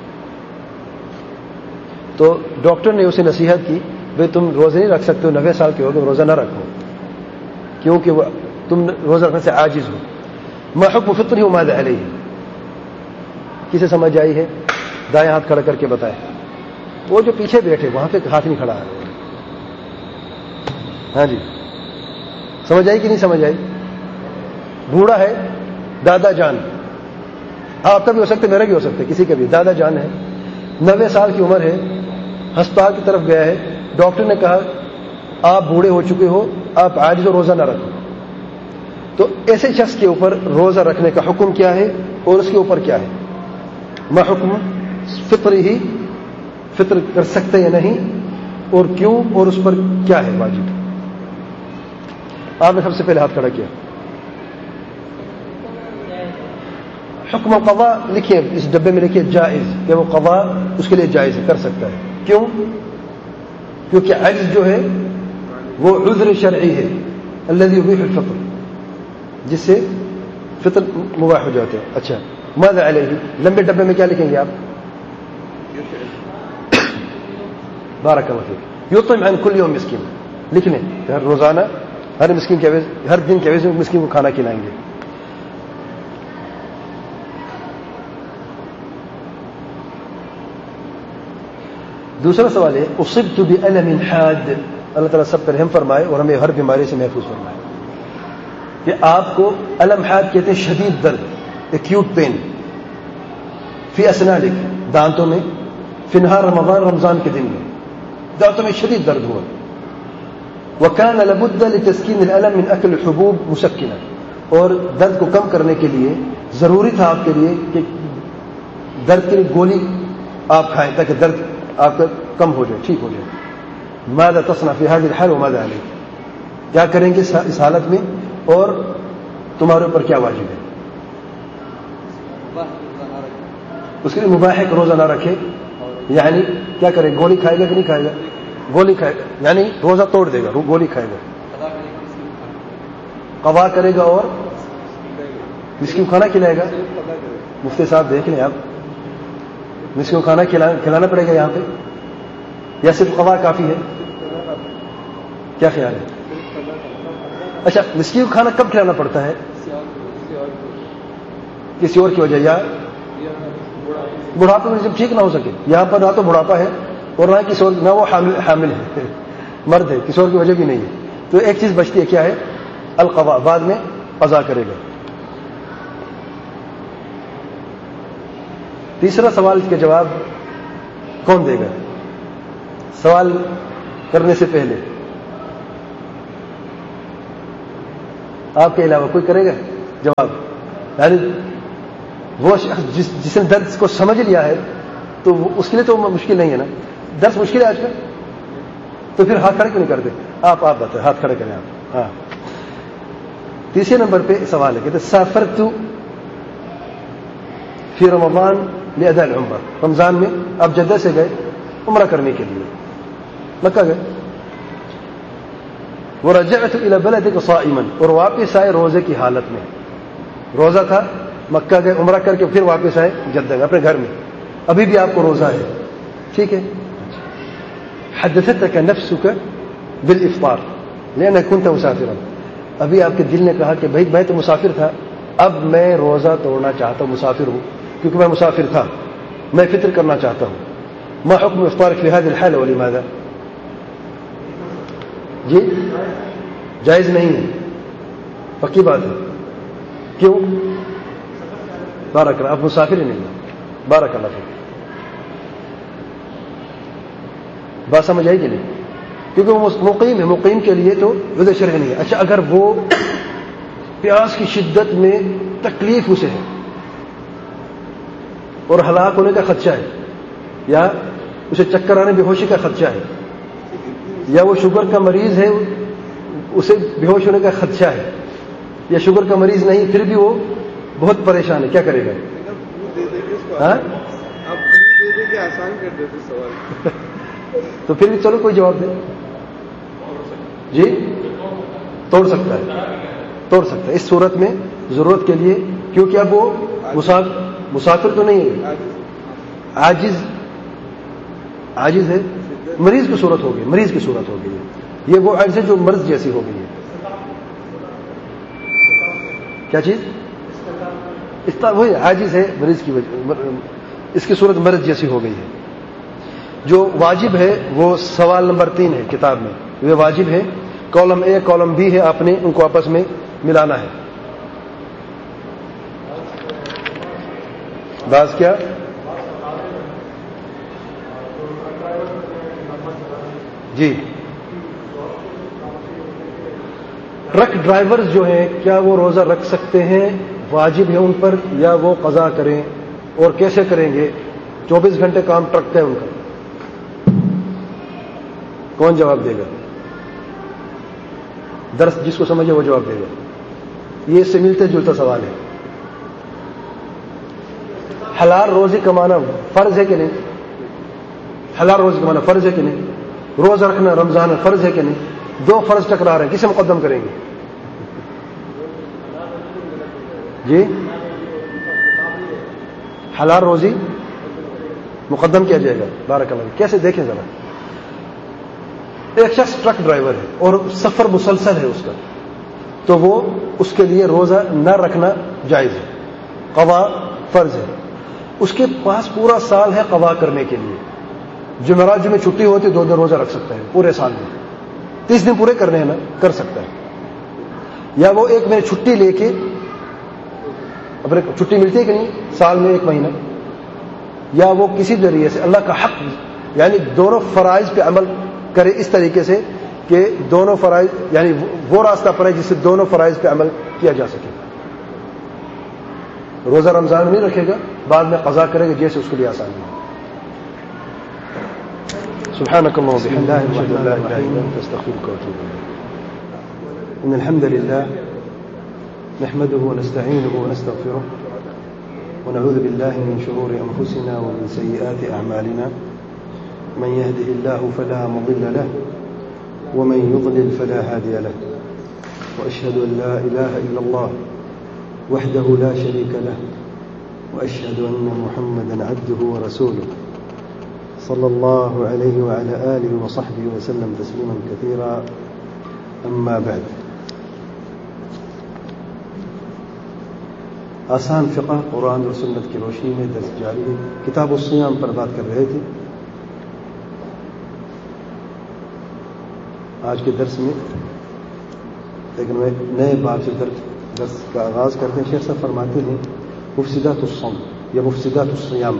تو ڈاکٹر نے اسے نصیحت کی بھئی تم روزے نہیں رکھ سکتے ہو، نوے سال کے ہو گئے، روزہ نہ رکھو کیونکہ وہ تم روزہ رکھنے سے عاجز ہو. ما حکم فطره وماذا علیہ؟ کسے سمجھ آئی ہے؟ دائیں ہاتھ کھڑا کر کے بتائے. وہ جو پیچھے بیٹھے وہاں پہ ہاتھ نہیں کھڑا ہے. ہاں جی، سمجھ آئی کہ نہیں سمجھ آئی؟ بوڑھا ہے، دادا جان، آپ کا بھی ہو سکتا ہے، میرا بھی ہو سکتا ہے، کسی کا بھی. دادا جان ہے، نوے سال کی عمر ہے، ہسپتال کی طرف گیا ہے، ڈاکٹر نے کہا آپ بوڑھے ہو چکے ہو، آپ عاجز ہو، روزہ نہ رکھو. تو ایسے شخص کے اوپر روزہ رکھنے کا حکم کیا ہے اور اس کے اوپر کیا ہے؟ ما حکم فطر ہی، فطر کر سکتے یا نہیں، اور کیوں، اور اس پر کیا ہے واجب؟ آپ نے سب سے پہلے ہاتھ کھڑا کیا. حکم قضا لکھیے، اس ڈبے میں لکھیے جائز، کہ وہ قضا اس کے لیے جائز ہے، کر سکتا ہے. کیوں؟ کیونکہ عجز جو ہے وہ عذر شرعی ہے، الذي يبيح الفطر، جس سے فطر مباح ہو جاتے ہیں. اچھا، ماذا علیہ؟ لمبے ڈبے میں کیا لکھیں گے آپ؟ بارک اللہ فیک. یطعم عن کل یوم مسکین، لکھ لیں، ہر روزانہ ہر مسکین کے عوض، ہر دن کے عوض مسکین کو کھانا کھلائیں گے. دوسرا سوال ہے، اصبت بألم حاد، اللہ تعالیٰ سب پر رحم فرمائے اور ہمیں ہر بیماری سے محفوظ فرمائے. کہ آپ کو علم حاد کہتے ہیں شدید درد، ایکیوٹ پین، فی اسنانک، دانتوں میں، فی نہار رمضان، رمضان کے دن میں دانتوں میں شدید درد ہوا. وکان لابد لتسکین الالم من اکل الحبوب مسکنہ، اور درد کو کم کرنے کے لیے ضروری تھا آپ کے لیے کہ درد کے لیے گولی آپ کھائیں تاکہ درد آپ کا کم ہو جائے، ٹھیک ہو جائے. ماذا تصنع فی هذه الحال وماذا علیک؟ کیا کریں گے اس حالت میں اور تمہارے اوپر کیا واجب ہے؟ اس کے لیے مباح ہے کہ روزہ نہ رکھے. یعنی کیا کرے؟ گولی کھائے گا کہ نہیں کھائے گا؟ گولی کھائے گا، یعنی روزہ توڑ دے گا، گولی کھائے گا، قضا کرے گا اور مسکین کو کھانا کھلائے گا. مفتی صاحب دیکھ لیں، آپ مسکین کو کھانا کھلانا پڑے گا یہاں پہ، یا صرف قضا کافی ہے؟ کیا خیال ہے؟ اچھا، مسکین کو کھانا کب کھلانا پڑتا ہے؟ کسی اور کی وجہ، یا بڑھاپے میں جب ٹھیک نہ ہو سکے. یہاں پر نہ تو بڑھاپا ہے اور نہ کسی اور، نہ وہ حامل حامل ہے، مرد ہے، کسی اور کی وجہ بھی نہیں ہے. تو ایک چیز بچتی ہے، کیا ہے؟ القضاء، بعد میں قضا کرے گا. تیسرا سوال کے جواب کون دے گا؟ سوال کرنے سے پہلے آپ کے علاوہ کوئی کرے گا؟ جواب یعنی وہ شخص جس جس نے درس کو سمجھ لیا ہے تو اس کے لیے تو مشکل نہیں ہے نا. درس مشکل ہے آج کل, تو پھر ہاتھ کھڑے کیوں نہیں کرتے؟ آپ آپ بتائیں, ہاتھ کھڑے کریں آپ. ہاں, تیسرے نمبر پہ سوال ہے, کہتے سافرت فی رمضان لاداء العمرہ, رمضان میں آپ جدہ سے گئے عمرہ کرنے کے لیے, مکہ گئے. ورجعت الى بلدک صائما, اور واپس آئے روزے کی حالت میں, روزہ تھا, مکہ گئے عمرہ کر کے پھر واپس آئے جدہ اپنے گھر میں, ابھی بھی آپ کو روزہ ہے, ٹھیک ہے. حدثتك نفسك بالافطار لانك كنت مسافرا, ابھی آپ کے دل نے کہا کہ بھائی میں تو مسافر تھا, اب میں روزہ توڑنا چاہتا ہوں, مسافر ہوں کیونکہ میں مسافر تھا, میں فطر کرنا چاہتا ہوں. ما حکم افطارك في هذه الحالة ولماذا؟ جی جائز نہیں ہے, پکی بات ہے. کیوں؟ بارک اللہ, آپ مسافر ہی نہیں ہیں, بارک اللہ فیک. بات سمجھ آئی کہ نہیں؟ کیونکہ وہ مقیم ہے, مقیم کے لیے تو عذر شرعی نہیں ہے. اچھا اگر وہ پیاس کی شدت میں تکلیف اسے ہے اور ہلاک ہونے کا خدشہ ہے, یا اسے چکر آنے بے ہوشی کا خدشہ ہے, یا وہ شوگر کا مریض ہے اسے بے ہوش ہونے کا خدشہ ہے, یا شوگر کا مریض نہیں پھر بھی وہ بہت پریشان ہے, کیا کرے گا؟ ہاں آسان کر دیتے سوال. تو پھر بھی چلو کوئی جواب دے. جی توڑ سکتا ہے, توڑ سکتا ہے اس صورت میں ضرورت کے لیے, کیونکہ اب وہ مسافر تو نہیں ہے, عاجز عاجز ہے, مریض کی صورت ہو گئی, مریض کی صورت ہو گئی ہے. یہ وہ عجز ہے جو مرض جیسی ہو گئی ہے. کیا چیز؟ وہی عاجز ہے مریض کی وجہ, اس کی صورت مرض جیسی ہو گئی ہے. جو واجب ہے وہ سوال نمبر تین ہے کتاب میں, یہ واجب ہے, کالم اے کالم بی ہے, آپ نے ان کو آپس میں ملانا ہے. باز کیا؟ جی ٹرک ڈرائیورز جو ہیں کیا وہ روزہ رکھ سکتے ہیں؟ واجب ہے ان پر, یا وہ قضا کریں, اور کیسے کریں گے؟ چوبیس گھنٹے کام ٹرک کا ہے ان کا, کون جواب دے گا؟ درس جس کو سمجھے وہ جواب دے گا. یہ اس سے ملتا جلتا سوال ہے. حلال روزی کمانا فرض ہے کہ نہیں؟ حلال روزی کمانا فرض ہے کہ نہیں؟ روزہ رکھنا رمضان فرض ہے کہ نہیں؟ دو فرض ٹکرا رہے ہیں, کسے مقدم کریں گے؟ جی حلال روزی مقدم کیا جائے گا. بارک اللہ. کیسے دیکھیں ذرا, ایک شخص ٹرک ڈرائیور ہے اور سفر مسلسل ہے اس کا, تو وہ اس کے لیے روزہ نہ رکھنا جائز ہے, قضا فرض ہے. اس کے پاس پورا سال ہے قضا کرنے کے لیے. جمعرات میں چھٹی ہوتی دو دن روزہ رکھ سکتا ہے پورے سال میں, تیس دن پورے کرنے ہیں نا, کر سکتا ہے. یا وہ ایک مہینے چھٹی لے کے, اپنے چھٹی ملتی ہے کہ نہیں سال میں ایک مہینہ, یا وہ کسی ذریعے سے اللہ کا حق یعنی دونوں فرائض پہ عمل کرے اس طریقے سے کہ دونوں فرائض یعنی وہ راستہ پر ہے جس سے دونوں فرائض پہ عمل کیا جا سکے. روزہ رمضان نہیں رکھے گا, بعد میں قضا کرے گا جیسے اس کے لیے آسانی ہے. سبحانك اللهم وبحمدك اشهد ان لا اله الا انت استغفرك واتوب اليك. ان الحمد لله نحمده ونستعينه ونستغفره ونعوذ بالله من شرور انفسنا ومن سيئات اعمالنا. من يهده الله فلا مضل له ومن يضلل فلا هادي له. واشهد ان لا اله الا الله وحده لا شريك له واشهد ان محمدا عبده ورسوله صلى الله عليه وعلى آله وصحبه وسلم تسليما كثيرا. أما بعد, آسان فقہ قرآن اور سنت کی روشنی میں درس جاری ہے. کتاب الصیام پر بات کر رہے تھے. آج کے درس میں لیکن میں نئے باب سے درس کا آغاز کرتے ہیں. شیخ صاحب فرماتے ہیں مفسدات الصوم یا مفسدات الصیام.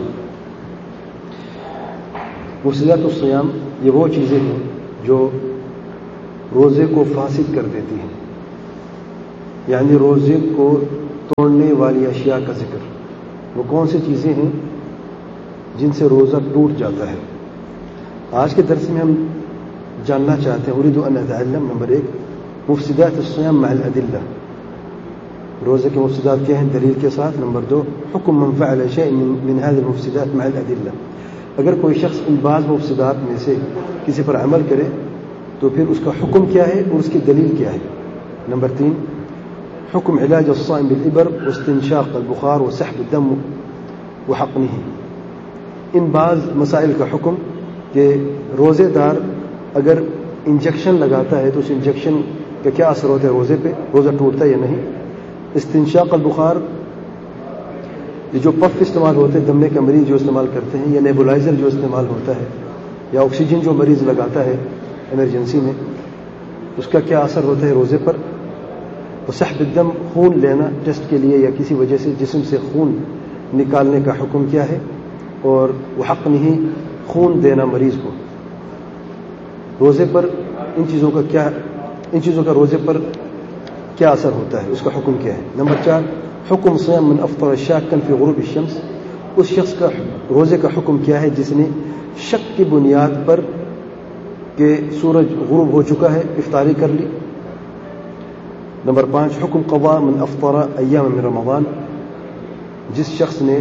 مفسدات الصیام یہ وہ چیزیں ہیں جو روزے کو فاسد کر دیتی ہیں. یعنی روزے کو توڑنے والی اشیاء کا ذکر. وہ کون سی چیزیں ہیں جن سے روزہ ٹوٹ جاتا ہے؟ آج کے درس میں ہم جاننا چاہتے ہیں اريد ان اتعلم نمبر ایک مفسدات الصيام مع الادلہ. روزے کے مفسدات کیا ہیں دلیل کے ساتھ. نمبر دو حکم من فعل شيء من هذه المفسدات مع الادلہ. اگر کوئی شخص ان بعض مفسدات میں سے کسی پر عمل کرے تو پھر اس کا حکم کیا ہے اور اس کی دلیل کیا ہے. نمبر تین حکم علاج الصائم بالابر واستنشاق البخار وسحب الدم وحقنه. ان بعض مسائل کا حکم کہ روزے دار اگر انجیکشن لگاتا ہے تو اس انجیکشن کا کیا اثر ہوتا ہے روزے پہ, روزہ ٹوٹتا ہے یا نہیں. استنشاق البخار یہ جو پف استعمال ہوتے ہیں دمے کا مریض جو استعمال کرتے ہیں, یا نیبولائزر جو استعمال ہوتا ہے, یا آکسیجن جو مریض لگاتا ہے ایمرجنسی میں, اس کا کیا اثر ہوتا ہے روزے پر. وسحب الدم خون لینا ٹیسٹ کے لیے یا کسی وجہ سے جسم سے خون نکالنے کا حکم کیا ہے. اور وہ حق نہیں خون دینا مریض کو. روزے پر ان چیزوں کا کیا ان چیزوں کا روزے پر کیا اثر ہوتا ہے, اس کا حکم کیا ہے. نمبر چار حکم صيام من افطر شاكا في غروب الشمس. اس شخص کا روزے کا حکم کیا ہے جس نے شک کی بنیاد پر کہ سورج غروب ہو چکا ہے افطاری کر لی. نمبر پانچ حکم قضاء من افطر ایام من رمضان. جس شخص نے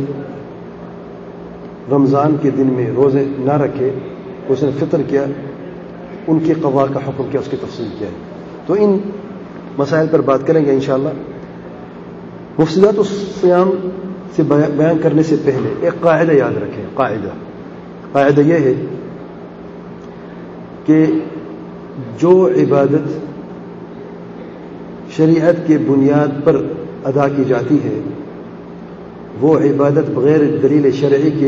رمضان کے دن میں روزے نہ رکھے اس نے فطر کیا, ان کی قضاء کا حکم کیا, اس کی تفصیل کیا ہے. تو ان مسائل پر بات کریں گے انشاءاللہ. مفسدات الصیام سے بیان کرنے سے پہلے ایک قاعدہ یاد رکھیں. قاعدہ قاعدہ یہ ہے کہ جو عبادت شریعت کے بنیاد پر ادا کی جاتی ہے وہ عبادت بغیر دلیل شرعی کے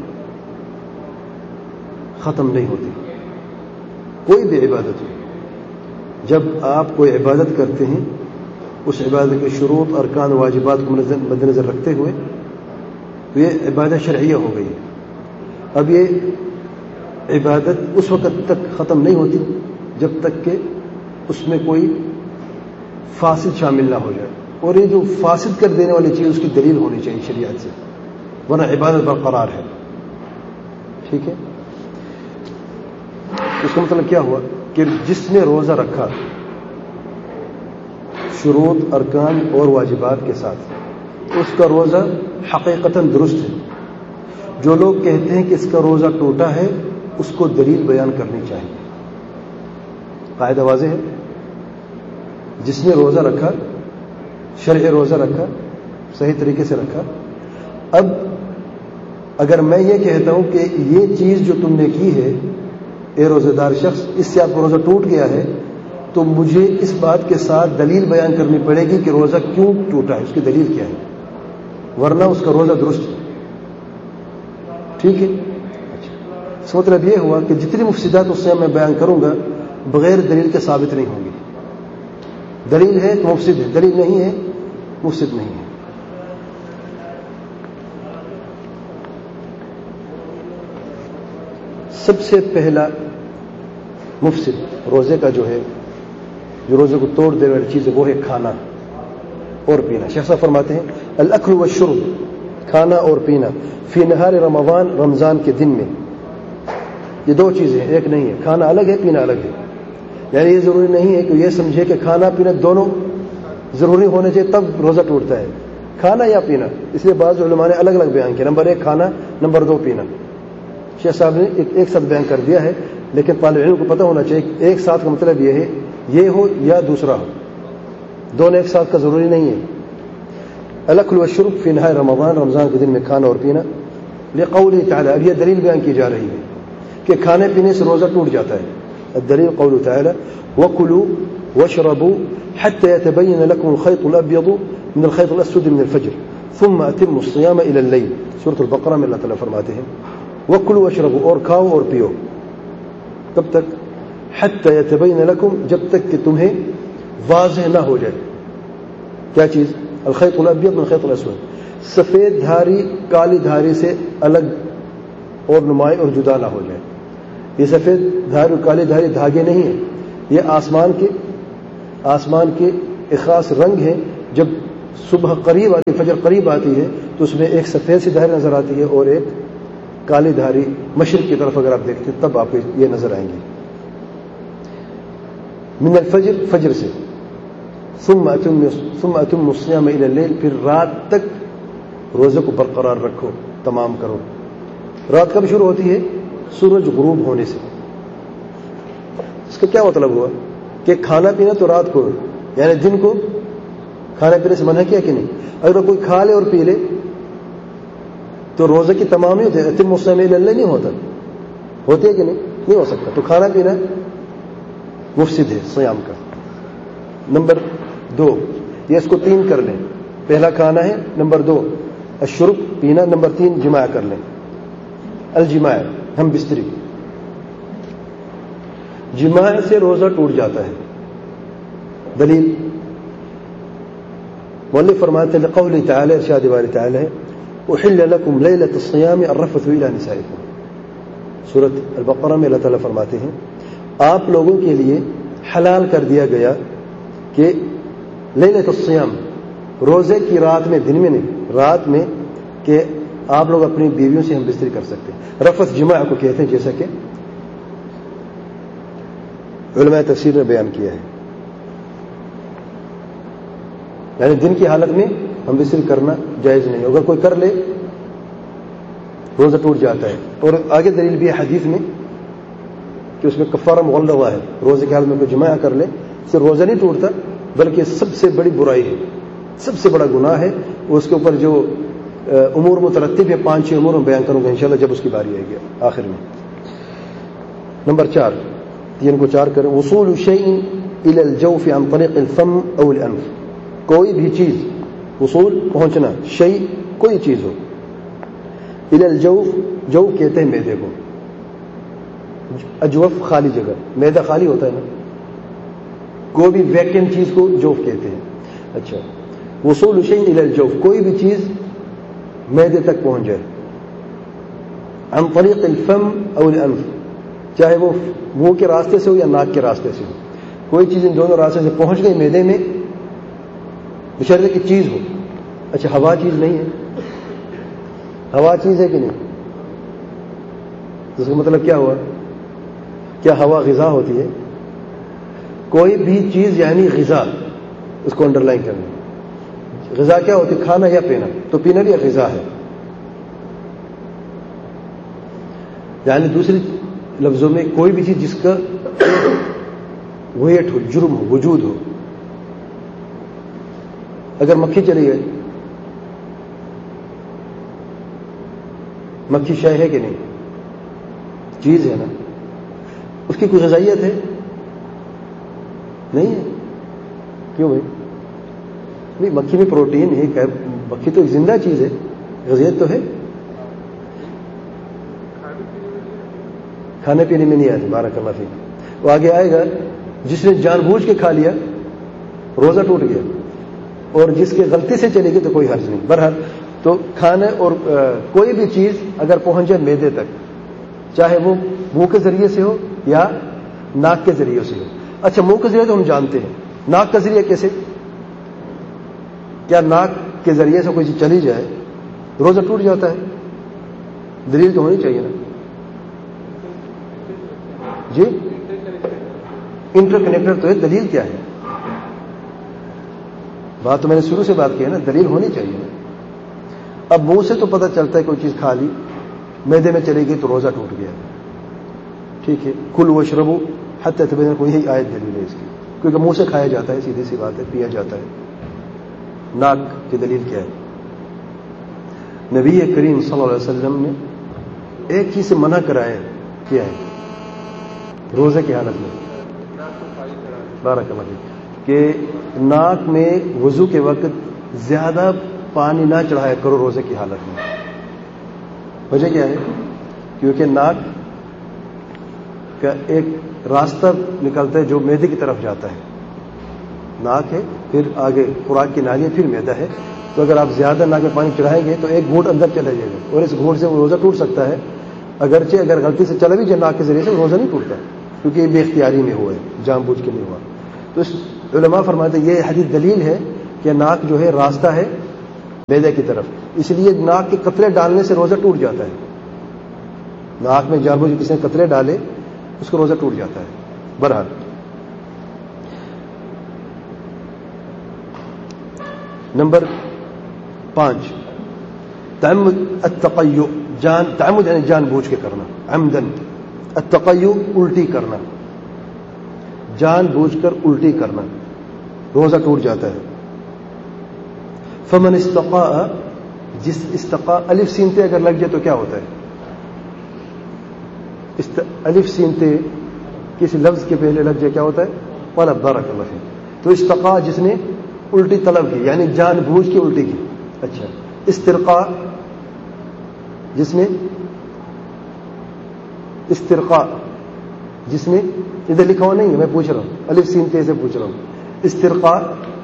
ختم نہیں ہوتی. کوئی بھی عبادت ہو, جب آپ کوئی عبادت کرتے ہیں اس عبادت کے شروط ارکان واجبات کو مد نظر رکھتے ہوئے تو یہ عبادت شرعیہ ہو گئی. اب یہ عبادت اس وقت تک ختم نہیں ہوتی جب تک کہ اس میں کوئی فاسد شامل نہ ہو جائے, اور یہ جو فاسد کر دینے والی چیز اس کی دلیل ہونی چاہیے شریعت سے, ورنہ عبادت برقرار ہے. ٹھیک ہے. اس کا مطلب کیا ہوا کہ جس نے روزہ رکھا شروط ارکان اور واجبات کے ساتھ اس کا روزہ حقیقتاً درست ہے. جو لوگ کہتے ہیں کہ اس کا روزہ ٹوٹا ہے اس کو دلیل بیان کرنی چاہیے. قاعدہ واضح ہے. جس نے روزہ رکھا شرعی روزہ رکھا صحیح طریقے سے رکھا, اب اگر میں یہ کہتا ہوں کہ یہ چیز جو تم نے کی ہے اے روزہ دار شخص اس سے آپ کا روزہ ٹوٹ گیا ہے, تو مجھے اس بات کے ساتھ دلیل بیان کرنی پڑے گی کہ روزہ کیوں ٹوٹا ہے, اس کی دلیل کیا ہے, ورنہ اس کا روزہ درست ہے. ٹھیک ہے. اچھا, اس کا مطلب یہ ہوا کہ جتنی مفسدات اس سے میں بیان کروں گا بغیر دلیل کے ثابت نہیں ہوں گی. دلیل ہے تو مفسد ہے, دلیل نہیں ہے مفسد نہیں ہے. سب سے پہلا مفسد روزے کا جو ہے, جو روزے کو توڑ دینے والی چیز ہے وہ ہے کھانا اور پینا. شیخ صاحب فرماتے ہیں الاکل والشرب, کھانا اور پینا, فی نہار رمضان, رمضان کے دن میں. یہ دو چیزیں ہیں, ایک نہیں ہے. کھانا الگ ہے, پینا الگ ہے. یعنی یہ ضروری نہیں ہے کہ یہ سمجھے کہ کھانا پینا دونوں ضروری ہونے چاہیے تب روزہ ٹوٹتا ہے, کھانا یا پینا. اس لیے بعض علماء نے الگ الگ بیان کیا, نمبر ایک کھانا, نمبر دو پینا. شیخ صاحب نے ایک, ایک ساتھ بیان کر دیا ہے, لیکن طالب علم کو پتہ ہونا چاہیے کہ ایک ساتھ کا مطلب یہ ہے یہ ہو یا دوسرا ہو, دونوں ایک ساتھ کا ضروری نہیں ہے. الاکل والشرب فی نہار رمضان, رمضان کے دن میں کھانا اور پینا. لقوله تعالی, اب یہ دلیل بیان کی جا رہی ہے کہ کھانے پینے سے روزہ ٹوٹ جاتا ہے. الدلیل قوله تعالی وکلوا واشربوا حتى يتبين لكم الخيط الابيض من الخيط الاسود من الفجر ثم اتموا الصيام الى الليل. سورۃ البقرہ میں اللہ تعالی فرماتے ہیں وکلوا واشربوا, اور کھاؤ اور پیو. کب تک؟ حتى يتبين لكم, جب تک کہ تمہیں واضح نہ ہو جائے. کیا چیز؟ الخيط الابيض من الخيط الاسود, سفید دھاری کالی دھاری سے الگ اور نمایاں اور جدا نہ ہو جائے. یہ سفید دھاری اور کالی دھاری دھاگے نہیں ہیں, یہ آسمان کے آسمان کے ایک خاص رنگ ہے. جب صبح قریب آتی ہے، فجر قریب آتی ہے تو اس میں ایک سفید سی دھاری نظر آتی ہے اور ایک کالی دھاری مشرق کی طرف اگر آپ دیکھتے ہیں تب آپ کو یہ نظر آئیں گے. من الفجر، فجر سے. ثم اتم ثم اتم الصيام الى الليل، پھر رات تک روزے کو برقرار رکھو، تمام کرو. رات کب شروع ہوتی ہے؟ سورج غروب ہونے سے. اس کا کیا مطلب ہوا کہ کھانا پینا تو رات کو، یعنی دن کو کھانے پینے سے منع کیا کہ نہیں. اگر کوئی کھا لے اور پی لے تو روزے کی تمام نہیں ہوتے، اتم الصيام الى الليل نہیں ہوتا. ہوتی ہے کہ نہیں؟ نہیں ہو سکتا. تو کھانا پینا مفسد ہے صیام کا. نمبر دو، یہ اس کو تین کر لیں. پہلا کھانا ہے، نمبر دو الشرب پینا، نمبر تین جماع کر لیں. الجماع ہم بستری. جماع سے روزہ ٹوٹ جاتا ہے. دلیل مؤلف فرماتے ہیں لقول تعالی، ارشاد باری تعالی ہے احل لكم ليلة الصيام الرفث الى نسائكم. سورۃ البقرہ میں اللہ تعالیٰ فرماتے ہیں آپ لوگوں کے لیے حلال کر دیا گیا کہ لیلۃ الصیام، روزے کی رات میں، دن میں نہیں، رات میں، کہ آپ لوگ اپنی بیویوں سے ہم بستری کر سکتے ہیں. رفث جماع کو کہتے ہیں، جیسا کہ علماء تفسیر نے بیان کیا ہے. یعنی دن کی حالت میں ہم بستری کرنا جائز نہیں. اگر کوئی کر لے روزہ ٹوٹ جاتا ہے. اور آگے دلیل بھی ہے حدیث میں کہ اس میں کفارہ مغلظہ ہے. روزے کی حالت میں کوئی جماع کر لے صرف روزہ نہیں ٹوٹتا بلکہ سب سے بڑی برائی ہے، سب سے بڑا گناہ ہے. اس کے اوپر جو امور مترتب ہے، پانچ چھ امور میں بیان کروں گا انشاءاللہ جب اس کی باری آئے گی آخر میں. نمبر چار، تین کو چار کریں. وصول شیء الى الجوف عن طریق الفم او الانف. کوئی بھی چیز، وصول پہنچنا، شیء کوئی چیز ہو، الى الجوف، جوف کہتے ہیں معدے کو. اجوف خالی جگہ، معدہ خالی ہوتا ہے نا، کوئی بھی ویکینٹ چیز کو جوف کہتے ہیں. اچھا، وصول شیء الى الجوف، کوئی بھی چیز معدے تک پہنچ جائے. عن طریق الفم او الانف، چاہے وہ منہ کے راستے سے ہو یا ناک کے راستے سے ہو، کوئی چیز ان دونوں راستے سے پہنچ گئی معدے میں، بشرطے کی چیز ہو. اچھا، ہوا چیز نہیں ہے؟ ہوا چیز ہے کہ نہیں؟ اس کا مطلب کیا ہوا؟ کیا ہوا غذا ہوتی ہے؟ کوئی بھی چیز یعنی غذا، اس کو انڈر لائن کرنا. غذا کیا ہوتی ہے؟ کھانا یا پینا. تو پینا بھی غذا ہے. یعنی دوسری لفظوں میں کوئی بھی چیز جس کا ویٹ ہو، جرم ہو، وجود ہو. اگر مکھی چلی گئی، مکھی شے ہے کہ نہیں؟ چیز ہے نا. اس کی کوئی غذائیت ہے؟ نہیں ہے. کیوں بھائی؟ نہیں، مکھی میں پروٹین ہے، مکھی تو ایک زندہ چیز ہے، غذائیت تو ہے. کھانے پینے میں نہیں آتی. بارک اللہ فیک. وہ آگے آئے گا جس نے جان بوجھ کے کھا لیا روزہ ٹوٹ گیا، اور جس کے غلطی سے چلے گی تو کوئی حرج نہیں. بہرحال تو کھانے اور آ, کوئی بھی چیز اگر پہنچ جائے معدے تک، چاہے وہ منہ کے ذریعے سے ہو یا ناک کے ذریعے سے ہو. اچھا، منہ کے ذریعے تو ہم جانتے ہیں، ناک کا ذریعہ کیسے؟ کیا ناک کے ذریعے سے کوئی چیز چلی جائے روزہ ٹوٹ جاتا ہے؟ دلیل تو ہونی چاہیے نا جی. انٹر کنیکٹر تو ہے، دلیل کیا ہے؟ بات تو میں نے شروع سے بات کی ہے نا، دلیل ہونی چاہیے. اب منہ سے تو پتہ چلتا ہے کوئی چیز کھا لی، معدے میں چلے گی تو روزہ ٹوٹ گیا. ٹھیک ہے، کل واشربوا حتی یتبین لکم، یہی آیت دلیل ہے اس کی، کیونکہ منہ سے کھایا جاتا ہے، سیدھی سی بات ہے، پیا جاتا ہے. ناک کی دلیل کیا ہے؟ نبی کریم صلی اللہ علیہ وسلم نے ایک چیز سے منع کرایا، کیا ہے؟ روزے کی حالت میں بارک اللہ فیک، کہ ناک میں وضو کے وقت زیادہ پانی نہ چڑھایا کرو روزے کی حالت میں. وجہ کیا ہے؟ کیونکہ ناک کا ایک راستہ نکلتا ہے جو معدے کی طرف جاتا ہے. ناک ہے، پھر آگے خوراک کی نالی ہے، پھر معدہ ہے. تو اگر آپ زیادہ ناک میں پانی چڑھائیں گے تو ایک گھونٹ اندر چلا جائے گا، اور اس گھونٹ سے وہ روزہ ٹوٹ سکتا ہے. اگرچہ اگر غلطی سے چلا بھی جائے ناک کے ذریعے سے روزہ نہیں ٹوٹتا، کیونکہ یہ بے اختیاری میں ہوا ہے، جان بوجھ کے نہیں ہوا. تو اس علماء فرماتے ہیں یہ حدیث دلیل ہے کہ ناک جو ہے راستہ ہے معدے کی طرف، اس لیے ناک کے قطرے ڈالنے سے روزہ ٹوٹ جاتا ہے. ناک میں جان بوجھ کسی نے قطرے ڈالے اس کو روزہ ٹوٹ جاتا ہے. بہرحال نمبر پانچ، تعمد التقیؤ، جان تعمد یعنی جان بوجھ کے کرنا، عمدن. التقیؤ الٹی کرنا، جان بوجھ کر الٹی کرنا، روزہ ٹوٹ جاتا ہے. فمن استقاء، جس استقاء الف سین تے اگر لگ جائے تو کیا ہوتا ہے؟ است... الف سین تے کسی لفظ کے پہلے لگ جائے کیا ہوتا ہے؟ طلب. بارک اللہ فیک. تو استقاء جس نے الٹی طلب کی یعنی جان بوجھ کے الٹی کی. اچھا. استرقاء جس نے استرقاء جس نے ادھر لکھا ہوا نہیں ہے، میں پوچھ رہا ہوں، الف سین تے سے پوچھ رہا ہوں. استرقاء،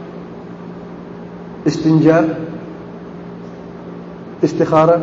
استنجاء، استخارہ،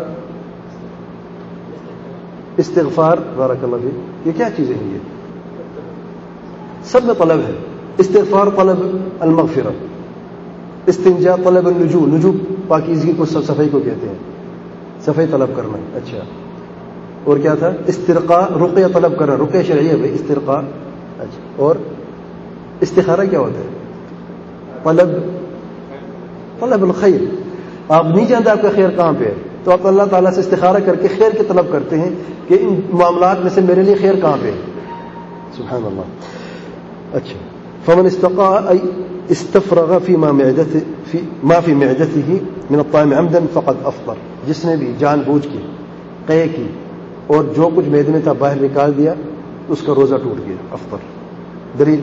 استغفار. بارک اللہ فیک. یہ کیا چیزیں ہیں؟ یہ سب میں طلب ہے. استغفار طلب المغفرہ، استنجاء طلب النجو، نجو پاکیزگی کو صفائی کو کہتے ہیں، صفائی طلب کرنا. اچھا. اور کیا تھا؟ استرقاء رقیہ طلب کرنا، رقیہ شرعیہ بھائی استرقاء. اچھا. اور استخارہ کیا ہوتا ہے؟ طلب طلب الخیر. آپ نہیں جانتے آپ کا خیر کہاں پہ ہے تو آپ اللہ تعالیٰ سے استخارہ کر کے خیر کی طلب کرتے ہیں کہ ان معاملات میں سے میرے لیے خیر کہاں پہ ہے. سبحان اللہ. اچھا. فمن استقاء ای استفرغ فيما معدته في ما في معدته من الطعام عمدا فقد افطر. جس نے بھی جان بوجھ کے قے کی اور جو کچھ معدے میں تھا باہر نکال دیا اس کا روزہ ٹوٹ گیا. افطر. دلیل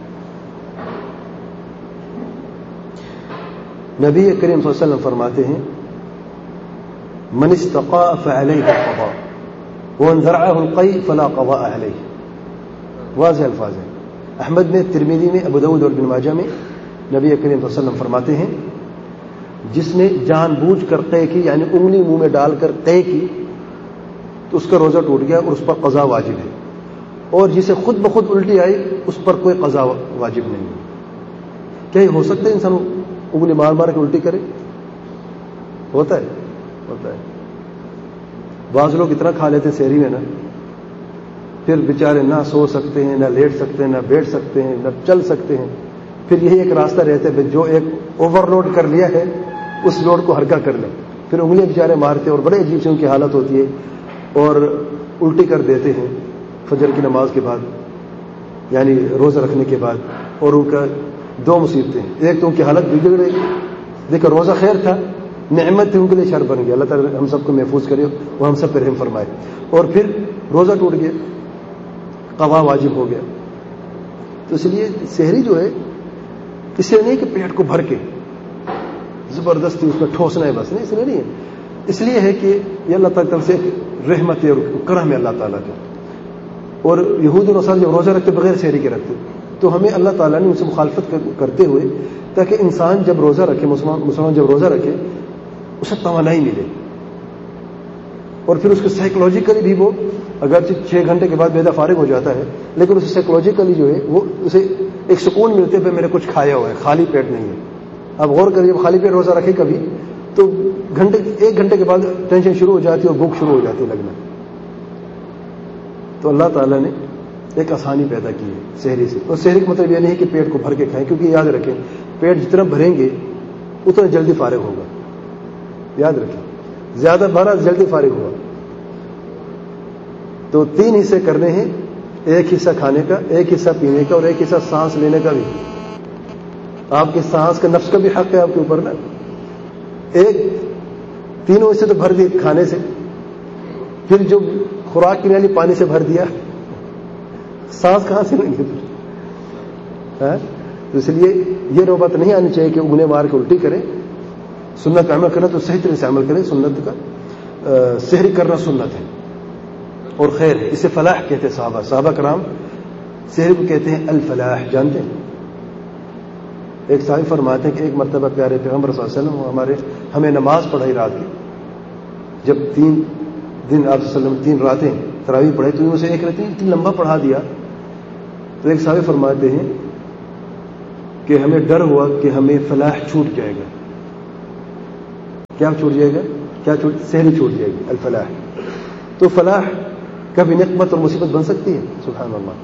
نبی کریم صلی اللہ علیہ وسلم فرماتے ہیں من استقاء فعليه القضاء ومن ذرعه القيء فلا قضاء عليه. واضح الفاظ ہیں. احمد میں، ترمذی میں، ابو داؤد اور ابن ماجہ میں نبی کریم صلی اللہ علیہ وسلم فرماتے ہیں جس نے جان بوجھ کر قے کی یعنی انگلی منہ میں ڈال کر قے کی تو اس کا روزہ ٹوٹ گیا اور اس پر قضا واجب ہے. اور جسے خود بخود الٹی آئی اس پر کوئی قضا واجب نہیں ہے. کیا یہ ہو سکتا ہے انسان انگلی مار مار کے الٹی کرے؟ ہوتا ہے ہوتا ہے. بعض لوگ اتنا کھا لیتے سحری میں نا پھر بیچارے نہ سو سکتے ہیں، نہ لیٹ سکتے ہیں، نہ بیٹھ سکتے ہیں، نہ چل سکتے ہیں. پھر یہی ایک راستہ رہتا ہے جو ایک اوور لوڈ کر لیا ہے اس لوڈ کو ہلکا کر لیں. پھر انگلیاں بیچارے مارتے اور بڑے عجیب سے ان کی حالت ہوتی ہے اور الٹی کر دیتے ہیں فجر کی نماز کے بعد یعنی روزہ رکھنے کے بعد. اور ان کا دو مصیبتیں ہیں، ایک تو ان کی حالت بگڑ گئی. دیکھو روزہ خیر تھا، نعمت تھی، ان کے لیے شر بن گیا. اللہ تعالیٰ ہم سب کو محفوظ کرے وہ ہم سب پہ رحم فرمائے. اور پھر روزہ ٹوٹ گیا، قضا واجب ہو گیا. تو اس لیے سحری جو ہے اس لیے نہیں کہ پیٹ کو بھر کے زبردستی اس میں ٹھوسنا ہے بس، نہیں، اس لیے نہیں ہے. اس لیے ہے کہ یہ اللہ تعالیٰ طرف سے رحمت اور کرم ہے اللہ تعالیٰ کا. اور یہود اور نصارا جب روزہ رکھتے بغیر سحری کے رکھتے تو ہمیں اللہ تعالیٰ نے ان سے مخالفت کرتے ہوئے تاکہ انسان جب روزہ رکھے، مسلمان مسلمان جب روزہ رکھے اسے توانائی ملے اور پھر اس کو سائیکولوجیکلی بھی وہ اگرچہ چھ گھنٹے کے بعد بیدہ فارغ ہو جاتا ہے لیکن اسے سائیکولوجیکلی جو ہے وہ اسے ایک سکون ملتے پہ میں نے کچھ کھایا ہوا ہے، خالی پیٹ نہیں ہے. اب غور کریے خالی پیٹ روزہ رکھے کبھی تو گھنٹے ایک گھنٹے کے بعد ٹینشن شروع ہو جاتی ہے اور بھوک شروع ہو جاتی ہے لگنا. تو اللہ تعالیٰ نے ایک آسانی پیدا کی ہے سحری سے. اور سحری کا مطلب یہ نہیں کہ پیٹ کو بھر کے کھائیں کیونکہ یاد رکھیں پیٹ جتنا بھریں گے اتنا جلدی فارغ ہوگا. یاد رکھیں زیادہ بھرا جلدی فارغ ہوگا. تو تین حصے کرنے ہیں، ایک حصہ کھانے کا، ایک حصہ پینے کا اور ایک حصہ سانس لینے کا بھی. آپ کے سانس کا نفس کا بھی حق ہے آپ کے اوپر نا. ایک تینوں حصے تو بھر دیے کھانے سے، پھر جو خوراک پینے والی پانی سے بھر دیا، سانس کہاں سے لیں گے؟ تو اس لیے یہ نوبت نہیں آنی چاہیے کہ انگلیں مار کے الٹی کریں. سنت پہ عمل کرنا تو صحیح طرح سے عمل کریں. سنت کا سحری کرنا سنت ہے اور خیر ہے. اسے فلاح کہتے ہیں صحابہ صحابہ کرام سحری کو کہتے ہیں الفلاح. جانتے ہیں ایک صحابی فرماتے ہیں کہ ایک مرتبہ پیارے پیغمبر صلی اللہ علیہ وسلم ہمارے ہمیں نماز پڑھائی رات کی. جب تین دن آپ صلی اللہ علیہ وسلم تین راتیں تراویح پڑھائی تو ان سے ایک رات اتنی لمبا پڑھا دیا تو ایک صحابی فرماتے ہیں کہ ہمیں ڈر ہوا کہ ہمیں فلاح چھوٹ جائے گا. کیا چھوٹ جائے گا؟ کیا چھوٹ سہری چھوٹ جائے گی الفلاح. تو فلاح کبھی نقمت اور مصیبت بن سکتی ہے. سبحان اللہ.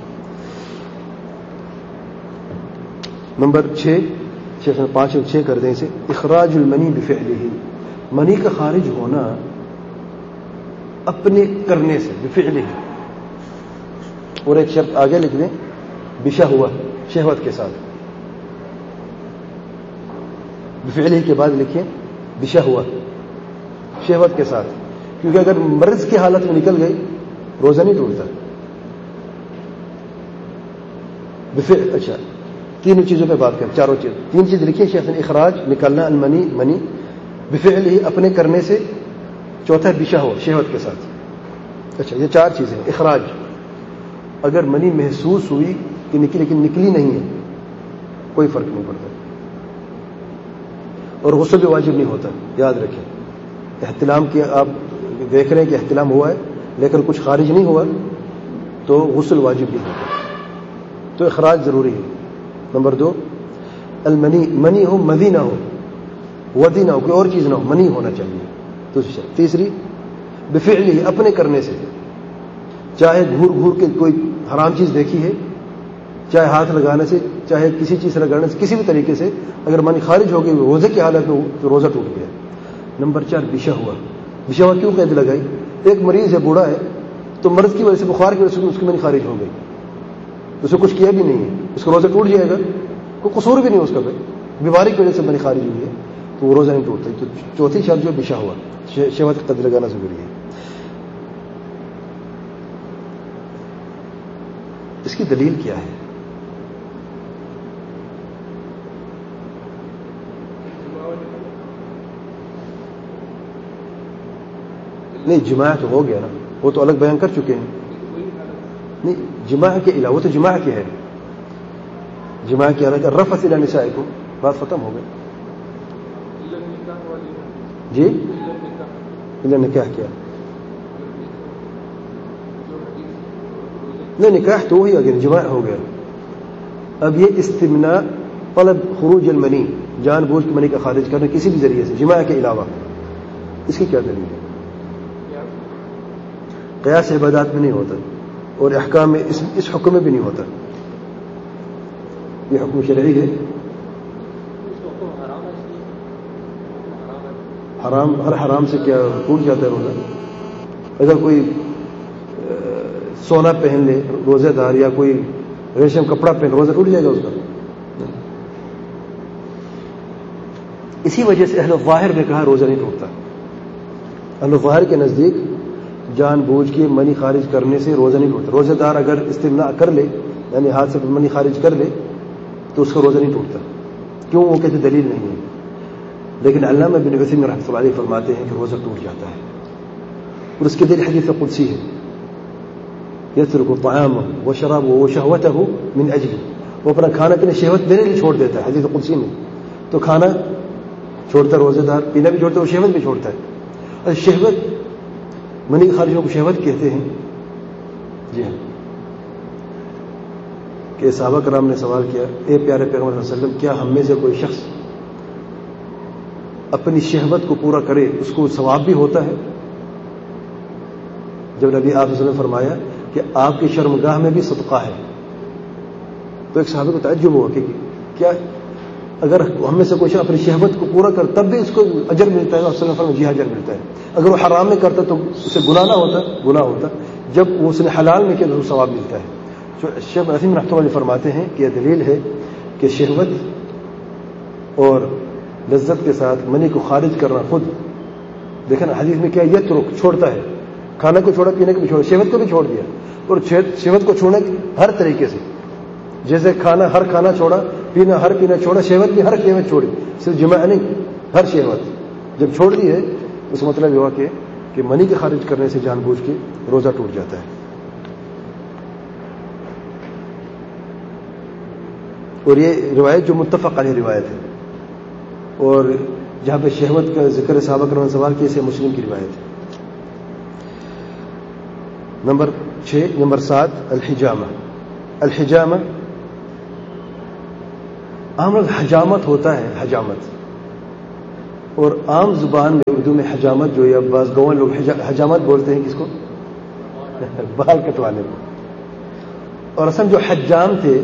نمبر چھ چھ پانچ چھ کر دیں اسے. اخراج المنی بفعلہ، منی کا خارج ہونا اپنے کرنے سے، بفعلہ. اور ایک شرط آگے لکھ دیں، بشہوہ، شہوت کے ساتھ. بفعلہ کے بعد لکھیں بشہوہ، شہوت کے ساتھ. کیونکہ اگر مرض کی حالت میں نکل گئی روزہ نہیں ٹوٹتا. بفعل اچھا تین چیزوں پہ بات کریں، چاروں چیز تین چیز لکھیں شیخ نے. اخراج، نکلنا، المنی، منی، بفعل ہی، اپنے کرنے سے. چوتھا بشہوہ، شہوت کے ساتھ. اچھا یہ چار چیزیں. اخراج، اگر منی محسوس ہوئی کہ نکلی لیکن نکلی نہیں ہے کوئی فرق نہیں پڑتا. اور غسل بھی واجب نہیں ہوتا، یاد رکھیں. احتلام کیا، آپ دیکھ رہے ہیں کہ احتلام ہوا ہے لیکن کچھ خارج نہیں ہوا تو غسل واجب نہیں ہوتا. تو اخراج ضروری ہے. نمبر دو المنی، منی ہو مدی نہ ہو، ودی نہ ہو، کوئی اور چیز نہ ہو، منی ہونا چاہیے. تو تیسری بفعل ہی، اپنے کرنے سے. چاہے گھور گھور کے کوئی حرام چیز دیکھی ہے، چاہے ہاتھ لگانے سے، چاہے کسی چیز سے لگانے سے، کسی بھی طریقے سے اگر منی خارج ہو گئی روزے کی حالت میں تو روزہ ٹوٹ گیا. نمبر چار بشہوہ. بشہوہ کیوں قید لگائی؟ ایک مریض ہے، بوڑھا ہے، تو مرض کی وجہ سے، بخار کی وجہ سے اس کی منی خارج ہو گئی، اسے کچھ کیا بھی نہیں ہے، اس کا روزہ ٹوٹ جائے گا. کوئی قصور بھی نہیں اس کا، بیماری کی وجہ سے منی خارج ہوئی ہے تو وہ روزہ نہیں ٹوٹتا. تو چوتھی شرط جو بشہوہ، شہوت کا قید لگانا ضروری ہے. اس کی دلیل کیا ہے؟ نہیں جماع تو ہو گیا نا، وہ تو الگ بیان کر چکے ہیں. نہیں جماع کے علاوہ، وہ تو جماع کے ہے، جماع کے علاوہ رفث الی نسائکم، بات ختم ہو گئی. جی الا نکاح کیا؟ نہیں نکاح تو وہی اگر جماع ہو گیا. اب یہ استمناء، طلب خروج المنی، جان بوجھ کے منی کا خارج کرنا کسی بھی ذریعے سے جماع کے علاوہ، اس کی کیا دلیل ہے؟ قیاس عبادات میں نہیں ہوتا اور احکام میں اس, اس حکم میں بھی نہیں ہوتا. یہ حکم شرعی ہے. حرام، ہر حرام سے کیا ٹوٹ جاتا ہے روزہ؟ اگر کوئی سونا پہن لے روزے دار، یا کوئی ریشم کپڑا پہن، روزہ ٹوٹ جائے گا اس کا؟ اسی وجہ سے اہل الظاہر نے کہا روزہ نہیں ٹوٹتا. اہل الظاہر کے نزدیک جان بوجھ کے منی خارج کرنے سے روزہ نہیں ٹوٹتا. روزہ دار اگر استمناء کر لے، یعنی ہاتھ سے منی خارج کر لے، تو اس کا روزہ نہیں ٹوٹتا. کیوں؟ وہ کہتے دلیل نہیں ہے. لیکن علامہ ابن عثیمین رحمۃ اللہ علیہ فرماتے ہیں کہ روزہ ٹوٹ جاتا ہے، اور اس کے دلیل حدیث قدسی ہے، یترک طعامہ وشرابہ وشہوتہ من اجلہ، وہ اپنا کھانا پینا شہوت میرے لیے چھوڑ دیتا ہے. حدیث قدسی میں تو کھانا چھوڑتا ہے روزہ دار، پینا بھی چھوڑتا ہے، وہ شہوت بھی چھوڑتا ہے. اور شہوت، منی خارجوں کو شہوت کہتے ہیں. جی ہاں، کہ صحابہ کرام نے سوال کیا، اے پیارے پیغمبر صلی اللہ علیہ وسلم، کیا ہم میں سے کوئی شخص اپنی شہوت کو پورا کرے اس کو ثواب بھی ہوتا ہے؟ جب نبی آپ صلی اللہ علیہ وسلم نے فرمایا کہ آپ کی شرمگاہ میں بھی صدقہ ہے، تو ایک صحابہ کو تعجب ہوا کہ کیا اگر ہم میں سے کوئی شخص اپنی شہوت کو پورا کر تب بھی اس کو اجر ملتا ہے؟ اور صلی اللہ علیہ وسلم جی اجر ملتا ہے. اگر وہ حرام میں کرتا تو اسے گناہ نہ ہوتا، گناہ ہوتا. جب وہ اس نے حلال میں کیا تو ثواب ملتا ہے. شیخ عثیم رحمۃ اللہ فرماتے ہیں کہ یہ دلیل ہے کہ شہوت اور لذت کے ساتھ منی کو خارج کرنا خود، دیکھیں نا حدیث میں کیا، یہ ترک چھوڑتا ہے، کھانا کو چھوڑا، پینے کو بھی چھوڑا، شہوت کو بھی چھوڑ دیا. اور شہوت کو چھوڑنا ہر طریقے سے، جیسے کھانا ہر کھانا چھوڑا، پینا ہر پینا چھوڑا، شہوت بھی ہر شہوت چھوڑی، صرف جماع نہیں، ہر شہوت جب چھوڑ دی ہے اس کا مطلب یہ ہوا کہ کہ منی کے خارج کرنے سے جان بوجھ کے روزہ ٹوٹ جاتا ہے. اور یہ روایت جو متفق علیہ روایت ہے، اور جہاں پہ شہوت کا ذکر صحابہ کرام نے سوال کیا، اسے مسلم کی روایت ہے. نمبر چھ نمبر سات الحجامہ. الحجامہ عام لفظ حجامت ہوتا ہے، حجامت، اور عام زبان میں اردو میں حجامت جو ہے بعض گوان لوگ حجامت بولتے ہیں کس کو؟ بال کٹوانے کو. اور اصل جو حجام تھے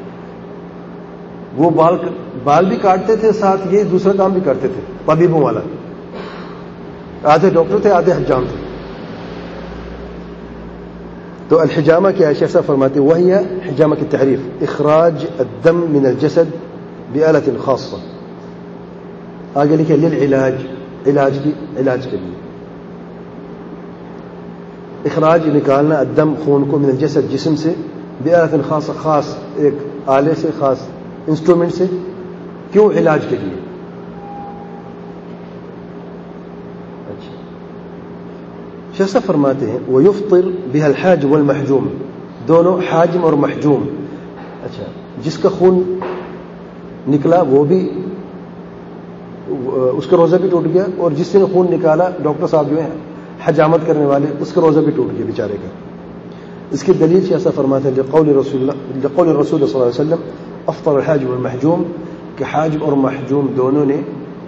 وہ بال بال بھی کاٹتے تھے، ساتھ یہ دوسرا کام بھی کرتے تھے، طبیبوں والا. آدھے ڈاکٹر تھے، آدھے حجام تھے. تو الحجامہ کیا ہے؟ شیخ صاحب فرماتے ہیں وہی حجامہ کی تعریف اخراج الدم من الجسد بآلۃ خاصہ. آگے لکھے للعلاج، علاج کی، علاج کے لیے. اخراج نکالنا الدم خون کو من الجسد جسم سے، بآلۃ خاصہ خاص ایک آلے سے، خاص انسٹرومنٹ سے. کیوں؟ علاج کے لیے. اچھا شیخ صاحب فرماتے ہیں وَيُفْطِرْ بِهَا الْحَاجِمُ وَالْمَحْجُومُ، دونوں حاجم اور محجوم. اچھا جس کا خون نکلا وہ بھی اس کا روزہ بھی ٹوٹ گیا، اور جس نے خون نکالا ڈاکٹر صاحب جو ہیں حجامت کرنے والے، اس کا روزہ بھی ٹوٹ گیا بیچارے کا. اس کی دلیل سے ایسا فرماتے ہیں لقول رسول اللہ لقول رسول صلی اللہ علیہ وسلم افطر الحاجم والمحجوم، کہ حاجم اور محجوم دونوں نے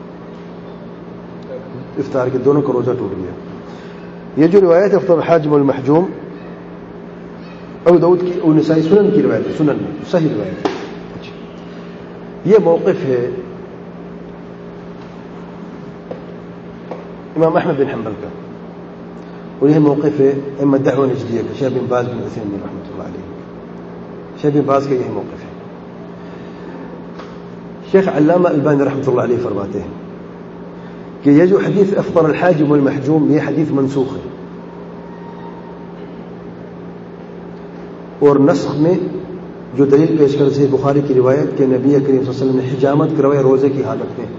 افطار کے، دونوں کا روزہ ٹوٹ گیا. یہ جو روایت ہے افطر الحاجم والمحجوم ابو داؤد کی اور نسائی سنن کی روایت ہے، سنن میں صحیح روایت ہے. یہ موقف ہے امام احمد بن حنبل کا، اور یہ موقف ہے ائمہ دعوہ نجدیہ کا، شیخ بن باز بن عثیمین رحمۃ اللہ علیہ. شیخ بن باز کا یہی موقف ہے. شیخ علامہ البانی رحمۃ اللہ علیہ فرماتے ہیں کہ یہ جو حدیث افطر الحاجم والمحجوم یہ حدیث منسوخ ہے، اور نسخ میں جو دلیل پیش کر سے بخاری کی روایت کہ نبی کریم صلی اللہ علیہ وسلم نے حجامت کروایا روزے کی حالت میں.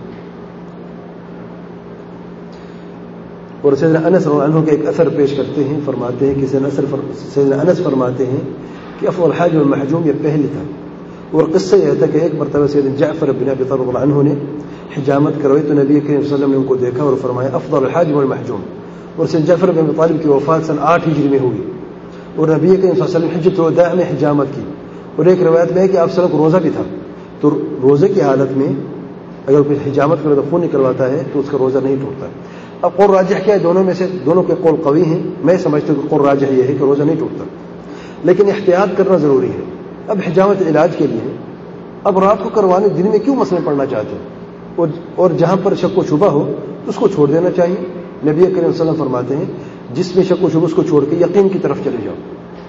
اور سیدنا انس رضی اللہ عنہ کے ایک اثر پیش کرتے ہیں، فرماتے ہیں کہ سیدنا انس فرماتے ہیں کہ افطر الحاجم والمحجوم یہ پہلے تھا. اور قصہ یہ تھا کہ ایک مرتبہ سیدنا جعفر بن ابی طالب رضی اللہ عنہ نے حجامت کروائی تو نبی کریم صلی اللہ علیہ وسلم نے ان کو دیکھا اور فرمایا افضل الحاجم والمحجوم. اور سیدنا جعفر بن ابی طالب کی وفات سن آٹھ ہجری میں ہوئی، اور نبی کریم صلی اللہ علیہ وسلم حجۃ الوداع میں حجامت کی. اور ایک روایت میں ہے کہ آپ صلی اللہ علیہ وسلم کو روزہ بھی تھا، تو روزے کی حالت میں اگر کوئی حجامت کرے تو خون نکلواتا ہے تو اس کا روزہ نہیں ٹوٹتا. اب قول راجح کیا ہے؟ دونوں میں سے دونوں کے قول قوی ہیں. میں سمجھتا ہوں کہ قول راجح یہ ہے کہ روزہ نہیں ٹوٹتا، لیکن احتیاط کرنا ضروری ہے. اب حجامت علاج کے لیے، اب رات کو کروانے دن میں کیوں مسئلے پڑھنا چاہتے ہیں؟ اور اور جہاں پر شک و شبہ ہو تو اس کو چھوڑ دینا چاہیے. نبی کریم صلی اللہ علیہ وسلم فرماتے ہیں جس میں شک و شبہ اس کو چھوڑ کے یقین کی طرف چلے جاؤ.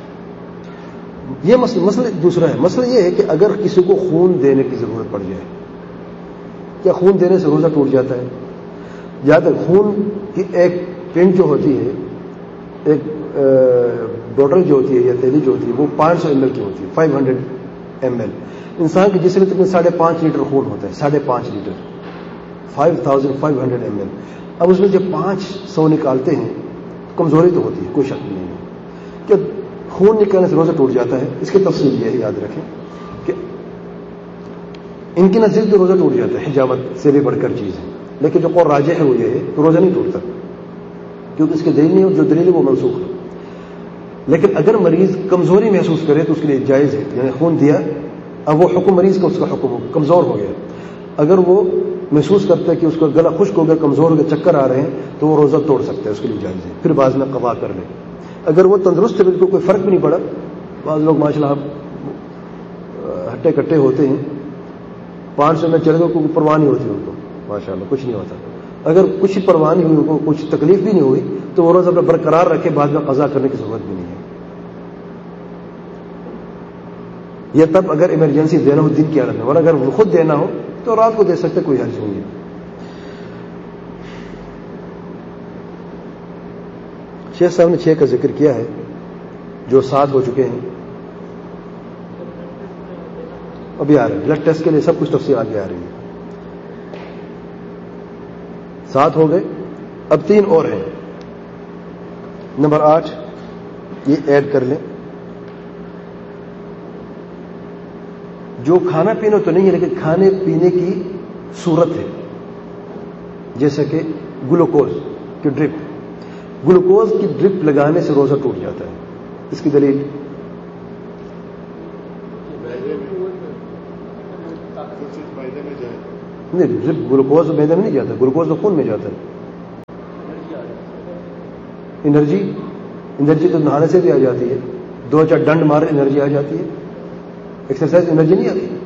یہ مسئلہ مسئلہ دوسرا ہے. مسئلہ یہ ہے کہ اگر کسی کو خون دینے کی ضرورت پڑ جائے، کیا خون دینے سے روزہ ٹوٹ جاتا ہے؟ یا تک خون کی ایک پنٹ جو ہوتی ہے، ایک بوٹل جو ہوتی ہے یا تیلی جو ہوتی ہے وہ پانچ سو ایم ایل کی ہوتی ہے، فائیو ہنڈریڈ ایم ایل. انسان کے جسم میں تقریباً ساڑھے پانچ لیٹر خون ہوتا ہے، ساڑھے پانچ letter, five thousand five hundred M L. اب اس میں جب پانچ سو نکالتے ہیں کمزوری تو ہوتی ہے، کوئی شک نہیں ہے کہ خون نکالنے سے روزہ ٹوٹ جاتا ہے. اس کی تفصیل یہ ہے، یاد رکھیں کہ ان کی نزدیک تو روزہ ٹوٹ جاتا ہے، حجامت سے بھی بڑھ کر چیز ہے. لیکن جو قول راجح ہے وہ یہ ہے کہ روزہ نہیں ٹوٹتا، کیونکہ اس کے دلیل نہیں، جو دلیل ہے وہ منسوخ ہے. لیکن اگر مریض کمزوری محسوس کرے تو اس کے لیے جائز ہے. یعنی خون دیا، اب وہ حکم مریض کا اس کا حکم کمزور ہو گیا، اگر وہ محسوس کرتا ہے کہ اس کا گلا خشک ہو گیا، کمزور ہو گیا، چکر آ رہے ہیں، تو وہ روزہ توڑ سکتا ہے، اس کے لیے جائز ہے. پھر بعض میں قضا کر لے. اگر وہ تندرست ہے، بالکل کوئی فرق بھی نہیں پڑا. بعض لوگ ماشاء اللہ ہٹے کٹے ہوتے ہیں، پانچ سو میں چلے گئے، کوئی پرواہ نہیں ہوتی ان کو، ماشاء اللہ کچھ نہیں ہوتا. اگر کچھ پرواہ نہیں ہوئی، ان کو کچھ تکلیف بھی نہیں ہوئی، تو وہ روزہ اپنا برقرار رکھے، بعد میں قضا کرنے کی ضرورت بھی نہیں ہے. یہ تب اگر ایمرجنسی دینا ہو دن کی حالت میں، اور اگر وہ خود دینا ہو تو رات کو دے سکتے، کوئی حرج نہیں ہے. شیخ صاحب نے چھ کا ذکر کیا ہے، جو سات ہو چکے ہیں. ابھی آ رہے ہیں بلڈ ٹیسٹ کے لیے، سب کچھ تفصیل آگے آ رہی ہے. سات ہو گئے، اب تین اور ہیں. نمبر آٹھ یہ ایڈ کر لیں. جو کھانا پینا تو نہیں ہے لیکن کھانے پینے کی صورت ہے، جیسا کہ گلوکوز کی ڈرپ. گلوکوز کی ڈرپ لگانے سے روزہ ٹوٹ جاتا ہے. اس کی دلیل نہیں ڈرپ گلوکوز میدے میں نہیں جاتا, گلوکوز تو خون میں جاتا ہے. انرجی انرجی تو نہانے سے بھی آ جاتی ہے, دو چار ڈنڈ مار انرجی آ جاتی ہے, ایکسرسائز انرجی نہیں آتی.